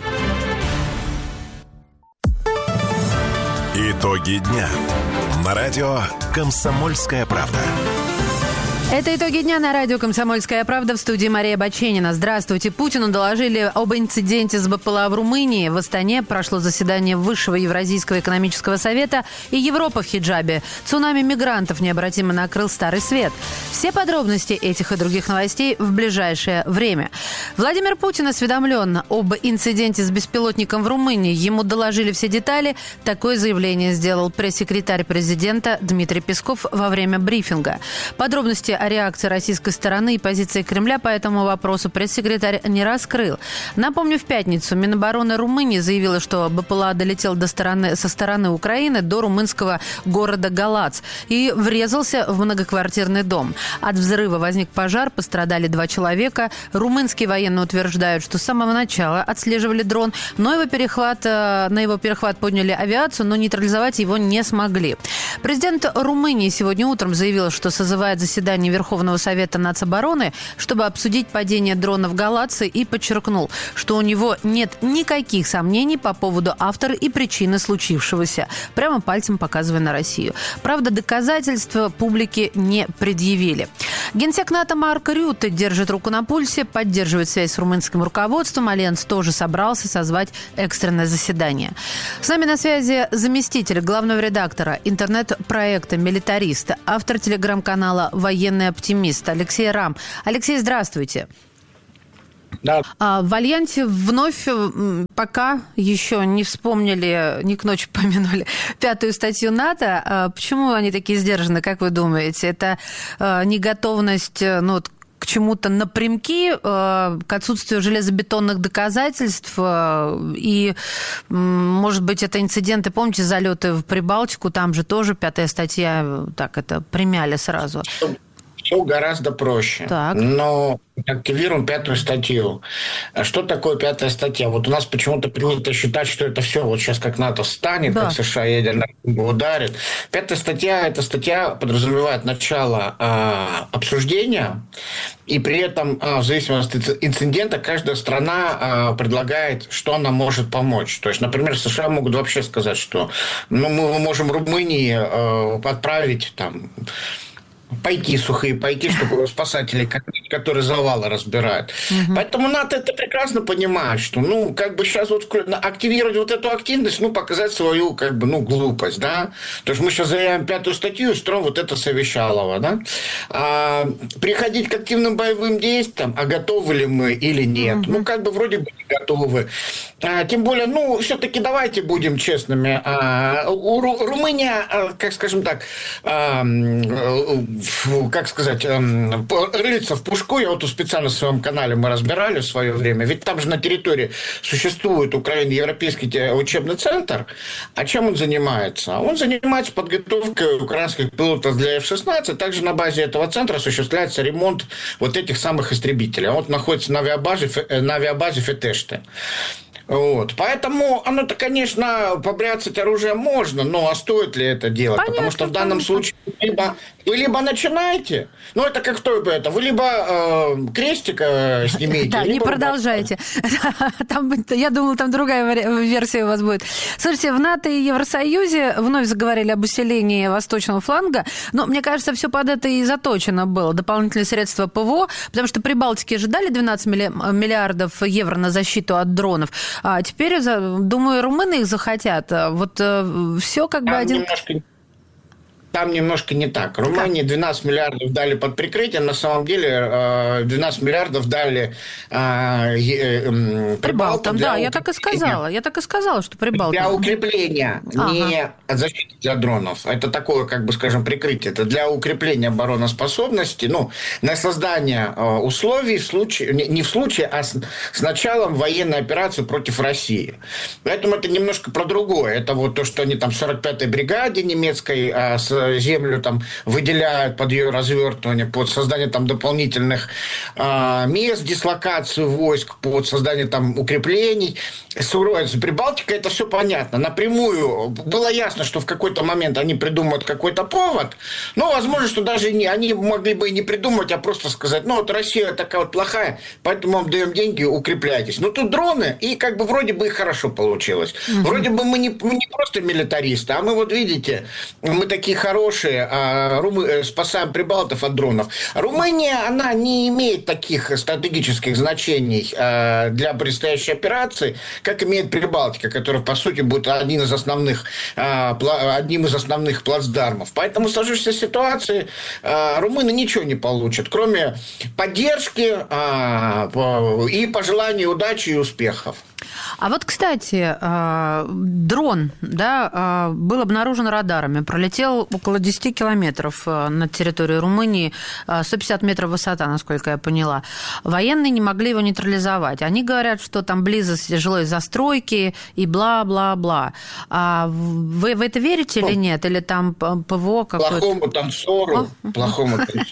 Итоги дня. На радио «Комсомольская правда». Это итоги дня на радио «Комсомольская правда», в студии Мария Баченина. Здравствуйте. Путину доложили об инциденте с БПЛА в Румынии. В Астане прошло заседание Высшего Евразийского экономического совета, и Европа в хиджабе. Цунами мигрантов необратимо накрыл Старый Свет. Все подробности этих и других новостей в ближайшее время. Владимир Путин осведомлен об инциденте с беспилотником в Румынии. Ему доложили все детали. Такое заявление сделал пресс-секретарь президента Дмитрий Песков во время брифинга. Подробности о реакции российской стороны и позиции Кремля по этому вопросу пресс-секретарь не раскрыл. Напомню, в пятницу Минобороны Румынии заявила, что БПЛА долетел до стороны, со стороны Украины до румынского города Галац и врезался в многоквартирный дом. От взрыва возник пожар, пострадали два человека. Румынские военные утверждают, что с самого начала отслеживали дрон, но его перехват, на его перехват подняли авиацию, но нейтрализовать его не смогли. Президент Румынии сегодня утром заявил, что созывает заседание заседании Верховного Совета нацобороны, чтобы обсудить падение дронов Галаци, и подчеркнул, что у него нет никаких сомнений по поводу автора и причины случившегося, прямо пальцем показывая на Россию. Правда, доказательства публике не предъявили. Генсек НАТО Марк Рютте держит руку на пульсе, поддерживает связь с румынским руководством. Альянс тоже собрался созвать экстренное заседание. С нами на связи заместитель главного редактора интернет-проекта «Милитарист», автор телеграм-канала «Военный оптимист» Алексей Рам. Алексей, здравствуйте. Да. В Альянсе вновь пока еще не вспомнили, не к ночи помянули пятую статью НАТО. Почему они такие сдержаны, как вы думаете? Это неготовность, ну, к чему-то напрямки, к отсутствию железобетонных доказательств, и, может быть, это инциденты, помните, залеты в Прибалтику, там же тоже пятая статья, так это примяли сразу. Все гораздо проще. Так. Но активируем пятую статью. Что такое пятая статья? Вот у нас почему-то принято считать, что это все вот сейчас как НАТО встанет, да. Как США ядерно ударит. Пятая статья, эта статья подразумевает начало э, обсуждения, и при этом э, в зависимости от инцидента каждая страна э, предлагает, что она может помочь. То есть, например, США могут вообще сказать, что ну, мы можем Румынии э, отправить там... пайки сухие, пайки, чтобы спасатели, которые завалы разбирают. Угу. Поэтому НАТО это прекрасно понимает, что, ну, как бы сейчас вот активировать вот эту активность, ну, показать свою, как бы, ну, глупость, да. То есть мы сейчас заявим пятую статью и строим вот это совещалово, да. А, приходить к активным боевым действиям, а готовы ли мы или нет? Угу. Ну, как бы вроде бы не готовы. А, тем более, ну, все-таки давайте будем честными. А, у, Ру, Румыния, а, как скажем так, а, как сказать, рыльца в пушку. Я вот специально в своем канале мы разбирали в свое время. Ведь там же на территории существует Украина Европейский учебный центр. А чем он занимается? Он занимается подготовкой украинских пилотов для эф шестнадцать. Также на базе этого центра осуществляется ремонт вот этих самых истребителей. Он находится на авиабазе, на авиабазе Фетеште. Вот. Поэтому оно-то, конечно, побряцать оружием можно, но а стоит ли это делать? Понятно, потому что в данном понятно. случае либо, вы либо начинаете, ну это как кто бы это, вы либо э, крестик э, снимете. Да, не продолжайте. Я думала, там другая версия у вас будет. Слушайте, в НАТО и Евросоюзе вновь заговорили об усилении восточного фланга, но мне кажется, все под это и заточено было. Дополнительные средства ПВО, потому что Прибалтике же дали двенадцать миллиардов евро на защиту от дронов. А теперь, думаю, румыны их захотят. Вот все как бы там один... Немножко... Там немножко не так. Румынии двенадцать миллиардов дали под прикрытием. На самом деле двенадцать миллиардов дали Прибалтам. Прибалтам, да, я так и сказала. Я так и сказала, что Прибалтам. Для укрепления, ага. не защиты для дронов. Это такое, как бы, скажем, прикрытие. Это для укрепления обороноспособности, ну, на создание условий в случае, не в случае, а с, с началом военной операции против России. Поэтому это немножко про другое. Это вот то, что они там в сорок пятой бригаде немецкой с землю там выделяют под ее развертывание, под создание там дополнительных э, мест, дислокацию войск, под создание там укреплений. С Прибалтикой это все понятно. Напрямую было ясно, что в какой-то момент они придумают какой-то повод, но возможно, что даже не, они могли бы и не придумать, а просто сказать, ну вот Россия такая вот плохая, поэтому вам даем деньги, укрепляйтесь. Но тут дроны, и как бы вроде бы и хорошо получилось. Угу. Вроде бы мы не, мы не просто милитаристы, а мы вот видите, мы такие хорошие, а румы... спасаем прибалтов от дронов. Румыния, она не имеет таких стратегических значений а, для предстоящей операции, как имеет Прибалтика, которая, по сути, будет одним из основных, а, одним из основных плацдармов. Поэтому в сложившейся ситуации а, румыны ничего не получат, кроме поддержки а, и пожеланий удачи и успехов. А вот, кстати, дрон, да, был обнаружен радарами, пролетел около десять километров над территорией Румынии, сто пятьдесят метров высота, насколько я поняла. Военные не могли его нейтрализовать. Они говорят, что там близость жилой застройки и бла-бла-бла. А вы в это верите или нет? Или там ПВО какое-то? Плохому танцору, плохому танцору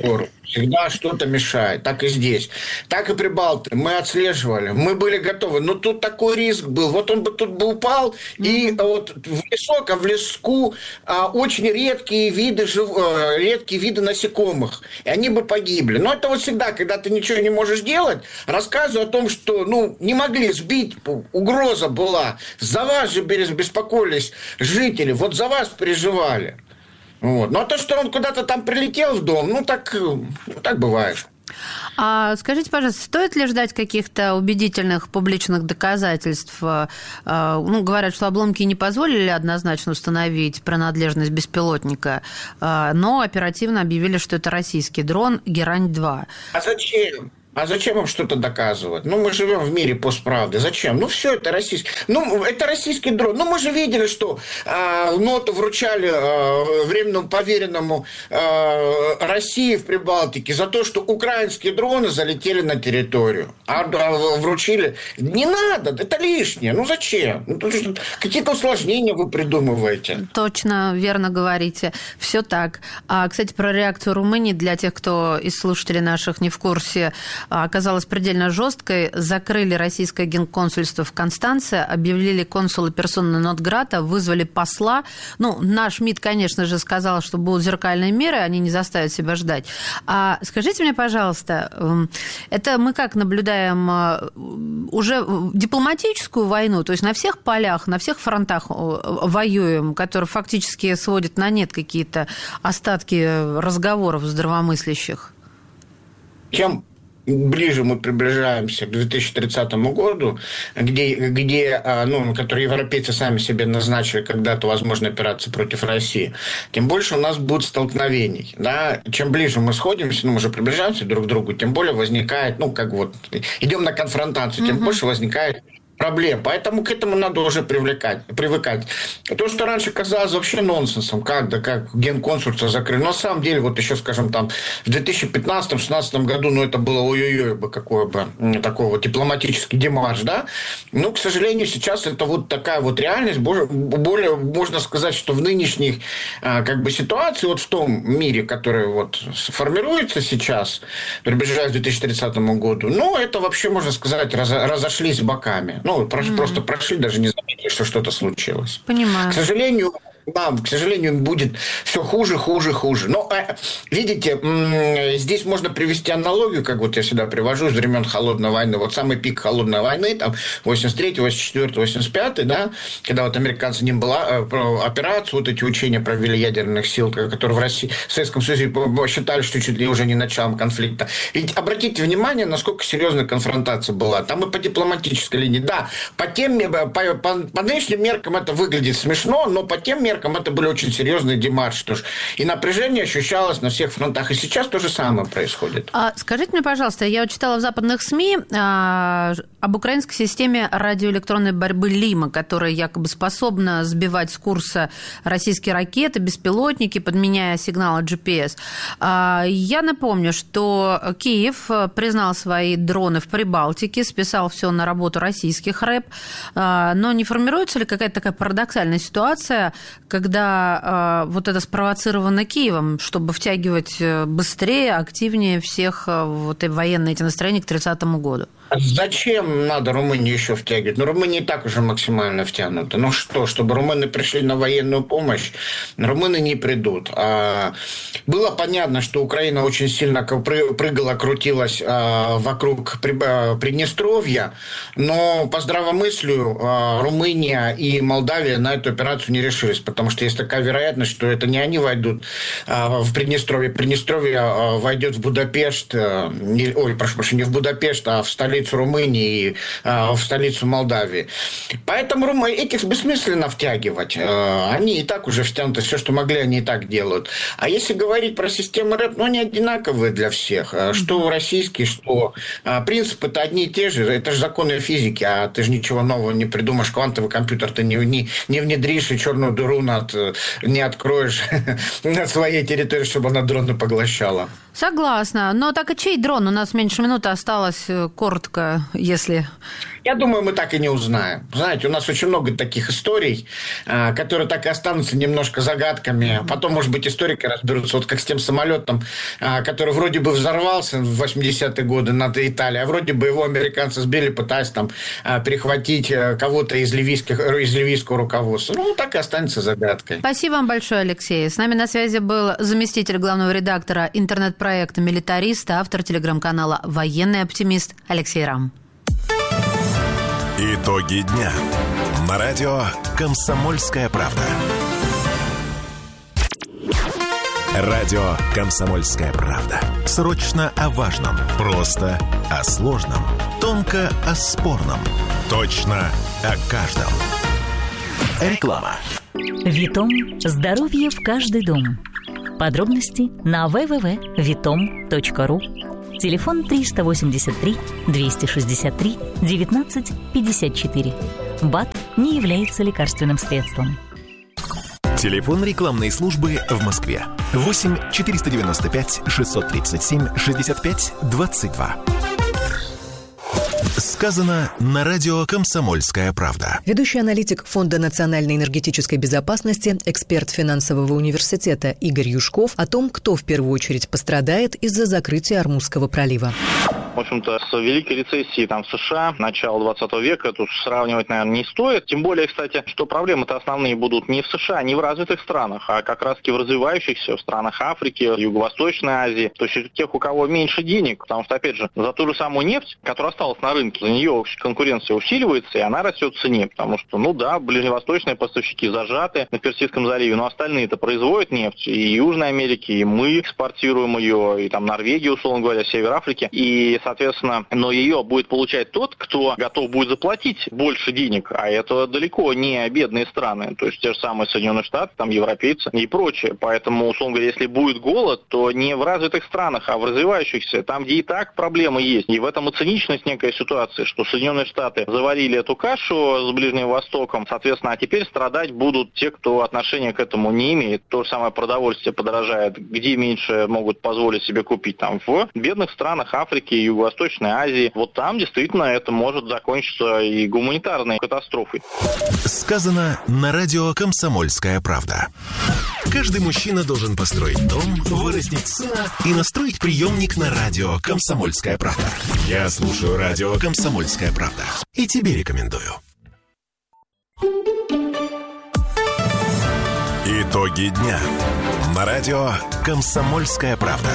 всегда что-то мешает. Так и здесь. Так и Прибалтике. Мы отслеживали. Мы были готовы. Но тут такой риск был. Вот он бы тут бы упал, mm-hmm. и вот в лесок, а в леску а, очень редкие виды, жив... редкие виды насекомых. И они бы погибли. Но это вот всегда, когда ты ничего не можешь делать, рассказываю о том, что ну, не могли сбить, угроза была. За вас же беспокоились жители. Вот за вас переживали. Вот. Но то, что он куда-то там прилетел в дом, ну так, так бывает. А скажите, пожалуйста, стоит ли ждать каких-то убедительных публичных доказательств? Ну, говорят, что обломки не позволили однозначно установить принадлежность беспилотника, но оперативно объявили, что это российский дрон «Герань-два». А зачем? А зачем им что-то доказывать? Ну, мы живем в мире постправды. Зачем? Ну, все это российский. Ну, это российский дрон. Ну, мы же видели, что э, ноту вручали э, временному поверенному э, России в Прибалтике за то, что украинские дроны залетели на территорию. А, а вручили. Не надо, это лишнее. Ну, зачем? Ну, какие-то усложнения вы придумываете. Точно, верно говорите. Все так. А, кстати, про реакцию Румынии для тех, кто из слушателей наших не в курсе, оказалась предельно жесткой. Закрыли российское генконсульство в Констанце, объявили консула персона нон-грата, вызвали посла. Ну, наш МИД, конечно же, сказал, что будут зеркальные меры, они не заставят себя ждать. А скажите мне, пожалуйста, это мы как наблюдаем уже дипломатическую войну, то есть на всех полях, на всех фронтах воюем, которые фактически сводят на нет какие-то остатки разговоров здравомыслящих? Чем ближе мы приближаемся к две тысячи тридцатому году, где, где ну, которые европейцы сами себе назначили когда-то возможные операции против России, тем больше у нас будет столкновений. Да? Чем ближе мы сходимся, ну, мы уже приближаемся друг к другу, тем более возникает, ну, как вот, идем на конфронтацию, тем mm-hmm. больше возникает проблем. Поэтому к этому надо уже привлекать, привыкать. То, что раньше казалось вообще нонсенсом, как да, как генконсульство закрыли. Но на самом деле, вот еще, скажем, там, в две тысячи пятнадцатом-две тысячи шестнадцатом году, ну, это было ой-ой-ой, бы какой бы, такой вот дипломатический демарш, да. Но, к сожалению, сейчас это вот такая вот реальность. Более, более можно сказать, что в нынешней как бы ситуации, вот в том мире, который вот формируется сейчас, приближаясь к две тысячи тридцатому году, ну, это вообще, можно сказать, раз, разошлись боками. Ну, mm-hmm. просто прошли, даже не заметили, что что-то случилось. Понимаю. К сожалению, да, к сожалению, будет все хуже, хуже, хуже. Но, видите, здесь можно привести аналогию, как вот я всегда привожу, с времен Холодной войны. Вот самый пик Холодной войны, там, восемьдесят третий, восемьдесят четвёртый, восемьдесят пятый, да, когда вот американцы не была операцию, вот эти учения провели ядерных сил, которые в России, в Советском Союзе считали, что чуть ли уже не началом конфликта. Ведь обратите внимание, насколько серьезная конфронтация была. Там и по дипломатической линии. Да, по тем, по, по, по нынешним меркам это выглядит смешно, но по тем меркам это были очень серьезные демарши. И напряжение ощущалось на всех фронтах. И сейчас то же самое происходит. А скажите мне, пожалуйста, я вот читала в западных СМИ а, об украинской системе радиоэлектронной борьбы «Лима», которая якобы способна сбивать с курса российские ракеты, беспилотники, подменяя сигналы джи пи эс. А, я напомню, что Киев признал свои дроны в Прибалтике, списал все на работу российских рэп. А, но не формируется ли какая-то такая парадоксальная ситуация, когда э, вот это спровоцировано Киевом, чтобы втягивать быстрее, активнее всех вот, и военные эти настроения к тридцатому году? Зачем надо Румынию еще втягивать? Ну, Румыния и так уже максимально втянута. Ну что, чтобы румыны пришли на военную помощь? Румыны не придут. А, было понятно, что Украина очень сильно прыгала, крутилась а, вокруг Приднестровья, но по здравомыслию а, Румыния и Молдавия на эту операцию не решились, потому что есть такая вероятность, что это не они войдут а, в Приднестровье. Приднестровье а, войдет в Будапешт, а, не, ой, прошу прощения, не в Будапешт, а в столицу Румынии и э, в столицу Молдавии. Поэтому Румы... этих бессмысленно втягивать. Э, они и так уже втянуты. Все, что могли, они и так делают. А если говорить про системы рэп, ну, они одинаковые для всех. Что российские, что... Э, принципы-то одни и те же. Это же законы физики, а ты же ничего нового не придумаешь. Квантовый компьютер ты не, не, не внедришь и черную дыру над, не откроешь на своей территории, чтобы она дроны поглощала. Согласна. Но так и чей дрон? У нас меньше минуты осталось. Коротко, если Я думаю, мы так и не узнаем. Знаете, у нас очень много таких историй, которые так и останутся немножко загадками. Потом, может быть, историки разберутся, вот как с тем самолетом, который вроде бы взорвался в восьмидесятые годы над Италией, а вроде бы его американцы сбили, пытаясь там перехватить кого-то из, ливийских, из ливийского руководства. Ну, так и останется загадкой. Спасибо вам большое, Алексей. С нами на связи был заместитель главного редактора интернет-проекта «Милитарист», автор телеграм-канала «Военный оптимист» Алексей Рам. Итоги дня на радио «Комсомольская правда». Радио «Комсомольская правда». Срочно о важном, просто о сложном, тонко о спорном, точно о каждом. Реклама. Витом. Здоровье в каждый дом. Подробности на дабл ю дабл ю дабл ю точка витом точка ру. Телефон триста восемьдесят три двести шестьдесят три девятнадцать пятьдесят четыре. БАД не является лекарственным средством. Телефон рекламной службы в Москве. восемь четыреста девяносто пять шестьсот тридцать семь шестьдесят пять двадцать два. Сказано на радио «Комсомольская правда». Ведущий аналитик Фонда национальной энергетической безопасности, эксперт финансового университета Игорь Юшков о том, кто в первую очередь пострадает из-за закрытия Ормузского пролива. В общем-то, с великой рецессией там, в США начала двадцатого века тут сравнивать, наверное, не стоит. Тем более, кстати, что проблемы-то основные будут не в США, не в развитых странах, а как раз-таки в развивающихся, в странах Африки, Юго-Восточной Азии. То есть тех, у кого меньше денег. Потому что, опять же, за ту же самую нефть, которая осталась на рынке, за нее конкуренция усиливается, и она растет в цене. Потому что, ну да, ближневосточные поставщики зажаты на Персидском заливе, но остальные-то производят нефть. И Южной Америки, и мы экспортируем ее, и там Норвегия, условно говоря, Север Африки. И соответственно, но ее будет получать тот, кто готов будет заплатить больше денег, а это далеко не бедные страны, то есть те же самые Соединенные Штаты, там европейцы и прочее. Поэтому, условно говоря, если будет голод, то не в развитых странах, а в развивающихся, там, где и так проблемы есть. И в этом и циничность некой ситуации, что Соединенные Штаты заварили эту кашу с Ближним Востоком, соответственно, а теперь страдать будут те, кто отношения к этому не имеет. То же самое продовольствие подорожает, где меньше могут позволить себе купить, там, в бедных странах Африки, Юго-Восточной Азии. Вот там действительно это может закончиться и гуманитарной катастрофой. Сказано на радио «Комсомольская правда». Каждый мужчина должен построить дом, вырастить сына и настроить приемник на радио «Комсомольская правда». Я слушаю радио «Комсомольская правда» и тебе рекомендую. Итоги дня на радио «Комсомольская правда».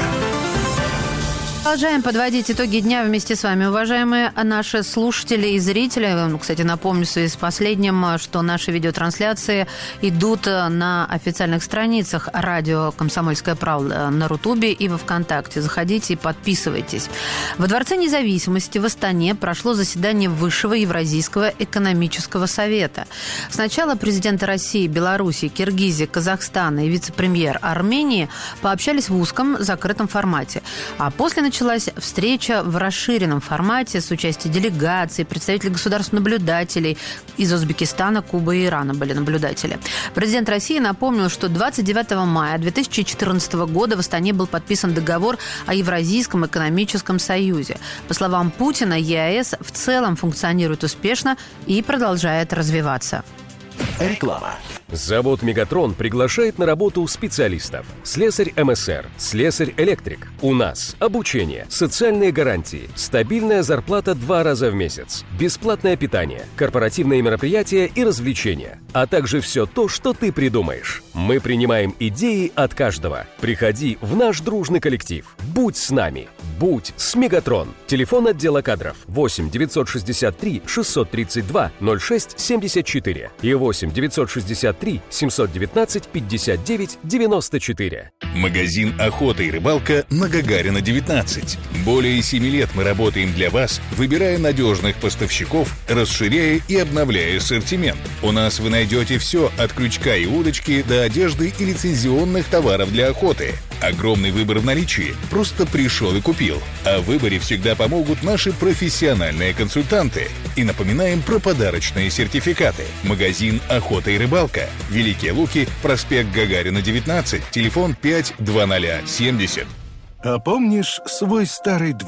Продолжаем подводить итоги дня вместе с вами, уважаемые наши слушатели и зрители. Кстати, напомню в связи с последним, что наши видеотрансляции идут на официальных страницах радио «Комсомольская правда» на Рутубе и во Вконтакте. Заходите и подписывайтесь. Во Дворце независимости в Астане прошло заседание Высшего Евразийского экономического совета. Сначала президенты России, Беларуси, Киргизии, Казахстана и вице-премьер Армении пообщались в узком закрытом формате, а после началась встреча в расширенном формате с участием делегаций, представителей государств-наблюдателей из Узбекистана, Кубы и Ирана были наблюдатели. Президент России напомнил, что двадцать девятого мая две тысячи четырнадцатого года в Астане был подписан договор о Евразийском экономическом союзе. По словам Путина, ЕАЭС в целом функционирует успешно и продолжает развиваться. Реклама. Завод «Мегатрон» приглашает на работу специалистов. Слесарь эм эс эр, слесарь-электрик. У нас обучение, социальные гарантии, стабильная зарплата два раза в месяц, бесплатное питание, корпоративные мероприятия и развлечения, а также все то, что ты придумаешь. Мы принимаем идеи от каждого. Приходи в наш дружный коллектив. Будь с нами. Будь с «Мегатрон». Телефон отдела кадров восемь девятьсот шестьдесят три шестьсот тридцать два ноль шесть семьдесят четыре и восемь девятьсот шестьдесят три семьсот девятнадцать пятьдесят девять девяносто четыре. Магазин «Охота и рыбалка» на Гагарина, девятнадцать. Более семи лет мы работаем для вас, выбирая надежных поставщиков, расширяя и обновляя ассортимент. У нас вы найдете все от крючка и удочки до одежды и лицензионных товаров для охоты. Огромный выбор в наличии. Просто пришел и купил. А в выборе всегда помогут наши профессиональные консультанты. И напоминаем про подарочные сертификаты. Магазин «Охота и рыбалка». Великие Луки, проспект Гагарина, девятнадцать, телефон пять двадцать семьдесят. А помнишь свой старый двор?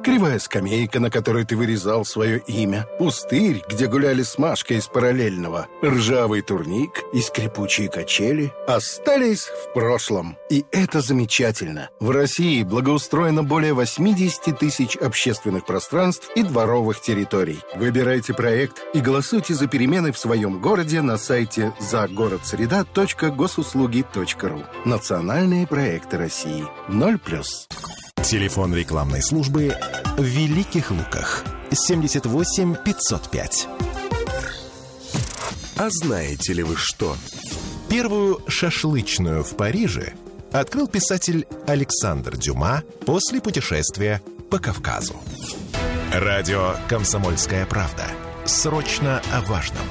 Кривая скамейка, на которой ты вырезал свое имя. Пустырь, где гуляли с Машкой из параллельного. Ржавый турник и скрипучие качели остались в прошлом. И это замечательно. В России благоустроено более восемьдесят тысяч общественных пространств и дворовых территорий. Выбирайте проект и голосуйте за перемены в своем городе на сайте загородсреда точка госуслуги точка ру. Национальные проекты России. ноль плюс. Телефон рекламной службы в Великих Луках. семьдесят восемь пятьсот пять. А знаете ли вы что? Первую шашлычную в Париже открыл писатель Александр Дюма после путешествия по Кавказу. Радио «Комсомольская правда». Срочно о важном.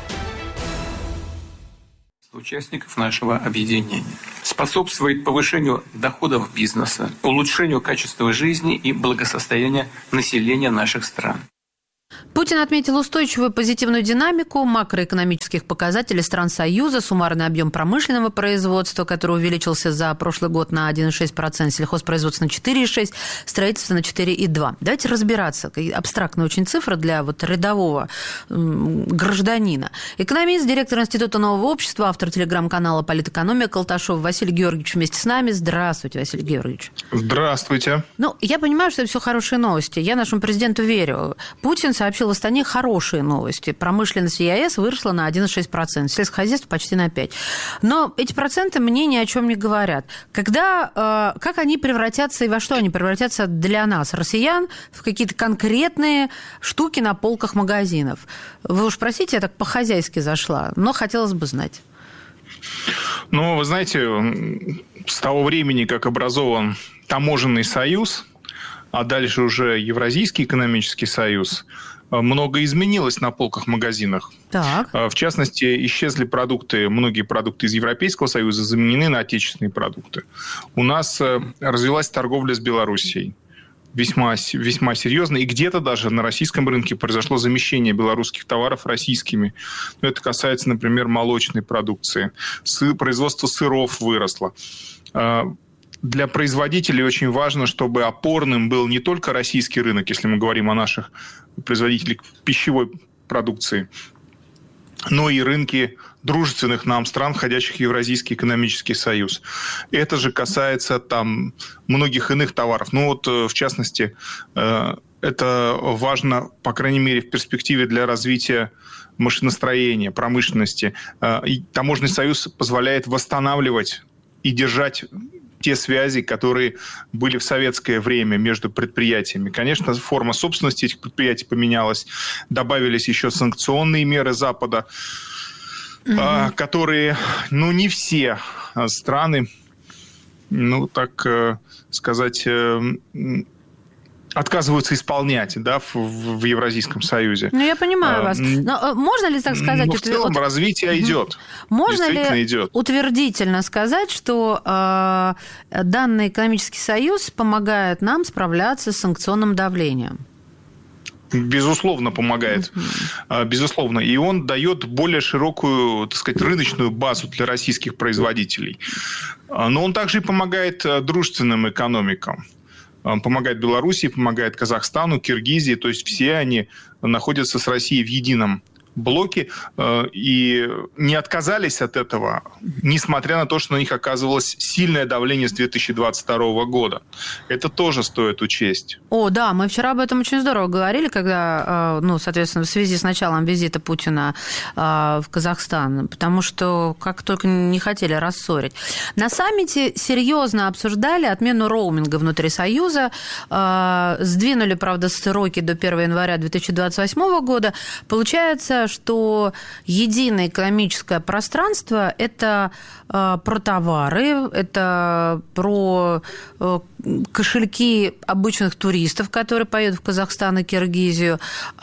Участников нашего объединения. Способствует повышению доходов бизнеса, улучшению качества жизни и благосостояния населения наших стран. Путин отметил устойчивую позитивную динамику макроэкономических показателей стран Союза, суммарный объем промышленного производства, который увеличился за прошлый год на один целых шесть десятых процента, сельхозпроизводство на четыре целых шесть десятых процента, строительство на четыре целых два десятых процента. Давайте разбираться. Абстрактная очень цифра для вот рядового гражданина. Экономист, директор Института нового общества, автор телеграм-канала «Политэкономия» Колташов Василий Георгиевич вместе с нами. Здравствуйте, Василий Георгиевич. Здравствуйте. Ну, я понимаю, что это все хорошие новости. Я нашему президенту верю. Путин сообщил в Астане хорошие новости. Промышленность в ЕАЭС выросла на один целых шесть десятых процента, сельскохозяйство почти на пять процентов. Но эти проценты мне ни о чем не говорят. Когда, как они превратятся и во что они превратятся для нас, россиян, в какие-то конкретные штуки на полках магазинов? Вы уж простите, я так по-хозяйски зашла, но хотелось бы знать. Ну, вы знаете, с того времени, как образован таможенный союз, а дальше уже Евразийский экономический союз, много изменилось на полках магазинах. Так. В частности, исчезли продукты, многие продукты из Европейского Союза заменены на отечественные продукты. У нас развилась торговля с Белоруссией. Весьма, весьма серьезно. И где-то даже на российском рынке произошло замещение белорусских товаров российскими. Это касается, например, молочной продукции. Сы, производство сыров выросло. Для производителей очень важно, чтобы опорным был не только российский рынок, если мы говорим о наших производителях пищевой продукции, но и рынки дружественных нам стран, входящих в Евразийский экономический союз. Это же касается там многих иных товаров. Ну вот, в частности, это важно, по крайней мере, в перспективе для развития машиностроения, промышленности. И таможенный союз позволяет восстанавливать и держать те связи, которые были в советское время между предприятиями. Конечно, форма собственности этих предприятий поменялась. Добавились еще санкционные меры Запада, mm-hmm. которые, ну, не все страны, ну, так сказать, отказываются исполнять, да, в, в Евразийском Союзе. Ну, я понимаю а, вас. Но можно ли так сказать? Ну, в целом утвер... развитие идет. Можно ли идет. утвердительно сказать, что э, данный экономический союз помогает нам справляться с санкционным давлением? Безусловно, помогает. Uh-huh. Безусловно. И он дает более широкую, так сказать, рыночную базу для российских производителей. Но он также и помогает дружественным экономикам. Помогает Белоруссии, помогает Казахстану, Киргизии. То есть все они находятся с Россией в едином блоке и не отказались от этого, несмотря на то, что на них оказывалось сильное давление с две тысячи двадцать второго года. Это тоже стоит учесть. О, да, мы вчера об этом очень здорово говорили, когда, ну, соответственно, в связи с началом визита Путина в Казахстан, потому что как только не хотели рассорить. На саммите серьезно обсуждали отмену роуминга внутри Союза, сдвинули, правда, сроки до первого января две тысячи двадцать восьмого года. Получается, что единое экономическое пространство – это про товары, это про кошельки обычных туристов, которые поедут в Казахстан и Киргизию,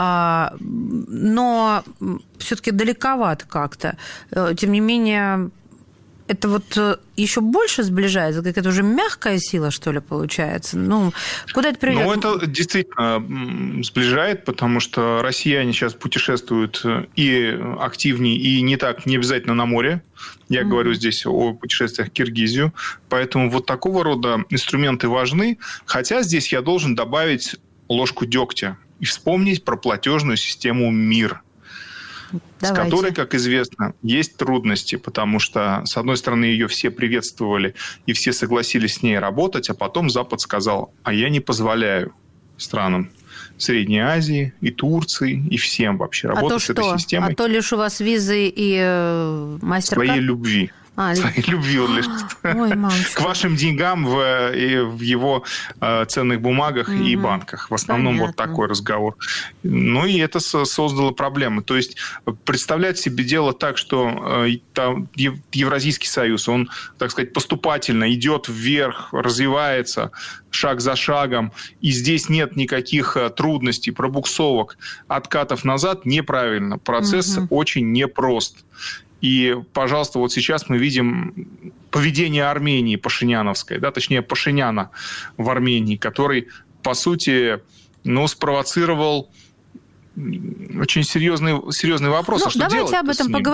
но все-таки далековато как-то. Тем не менее, это вот еще больше сближается? Какая-то уже мягкая сила, что ли, получается? Ну, куда это приведет? Ну, это действительно сближает, потому что россияне сейчас путешествуют и активнее, и не так, не обязательно на море. Я mm-hmm. говорю здесь о путешествиях в Киргизию. Поэтому вот такого рода инструменты важны. Хотя здесь я должен добавить ложку дегтя и вспомнить про платежную систему МИР. Давайте. С которой, как известно, есть трудности, потому что, с одной стороны, ее все приветствовали и все согласились с ней работать, а потом Запад сказал, а я не позволяю странам Средней Азии и Турции и всем вообще работать а с этой что? системой. А то лишь у вас визы и э, мастер-карт? Своей любви. А, Своей любви он лежит. Ой, к вашим деньгам в, и в его э, ценных бумагах mm-hmm. и банках. В основном Понятно. Вот такой разговор. Ну и это создало проблемы. То есть представлять себе дело так, что э, там, Евразийский союз, он, так сказать, поступательно идет вверх, развивается шаг за шагом, и здесь нет никаких трудностей, пробуксовок, откатов назад, неправильно. Процесс mm-hmm. очень непрост. И, пожалуйста, вот сейчас мы видим поведение Армении пашиняновское, да, точнее, Пашиняна в Армении, который, по сути, ну, спровоцировал очень серьезный, серьезный вопрос. Ну, а что давайте делать об этом с ним? поговорим.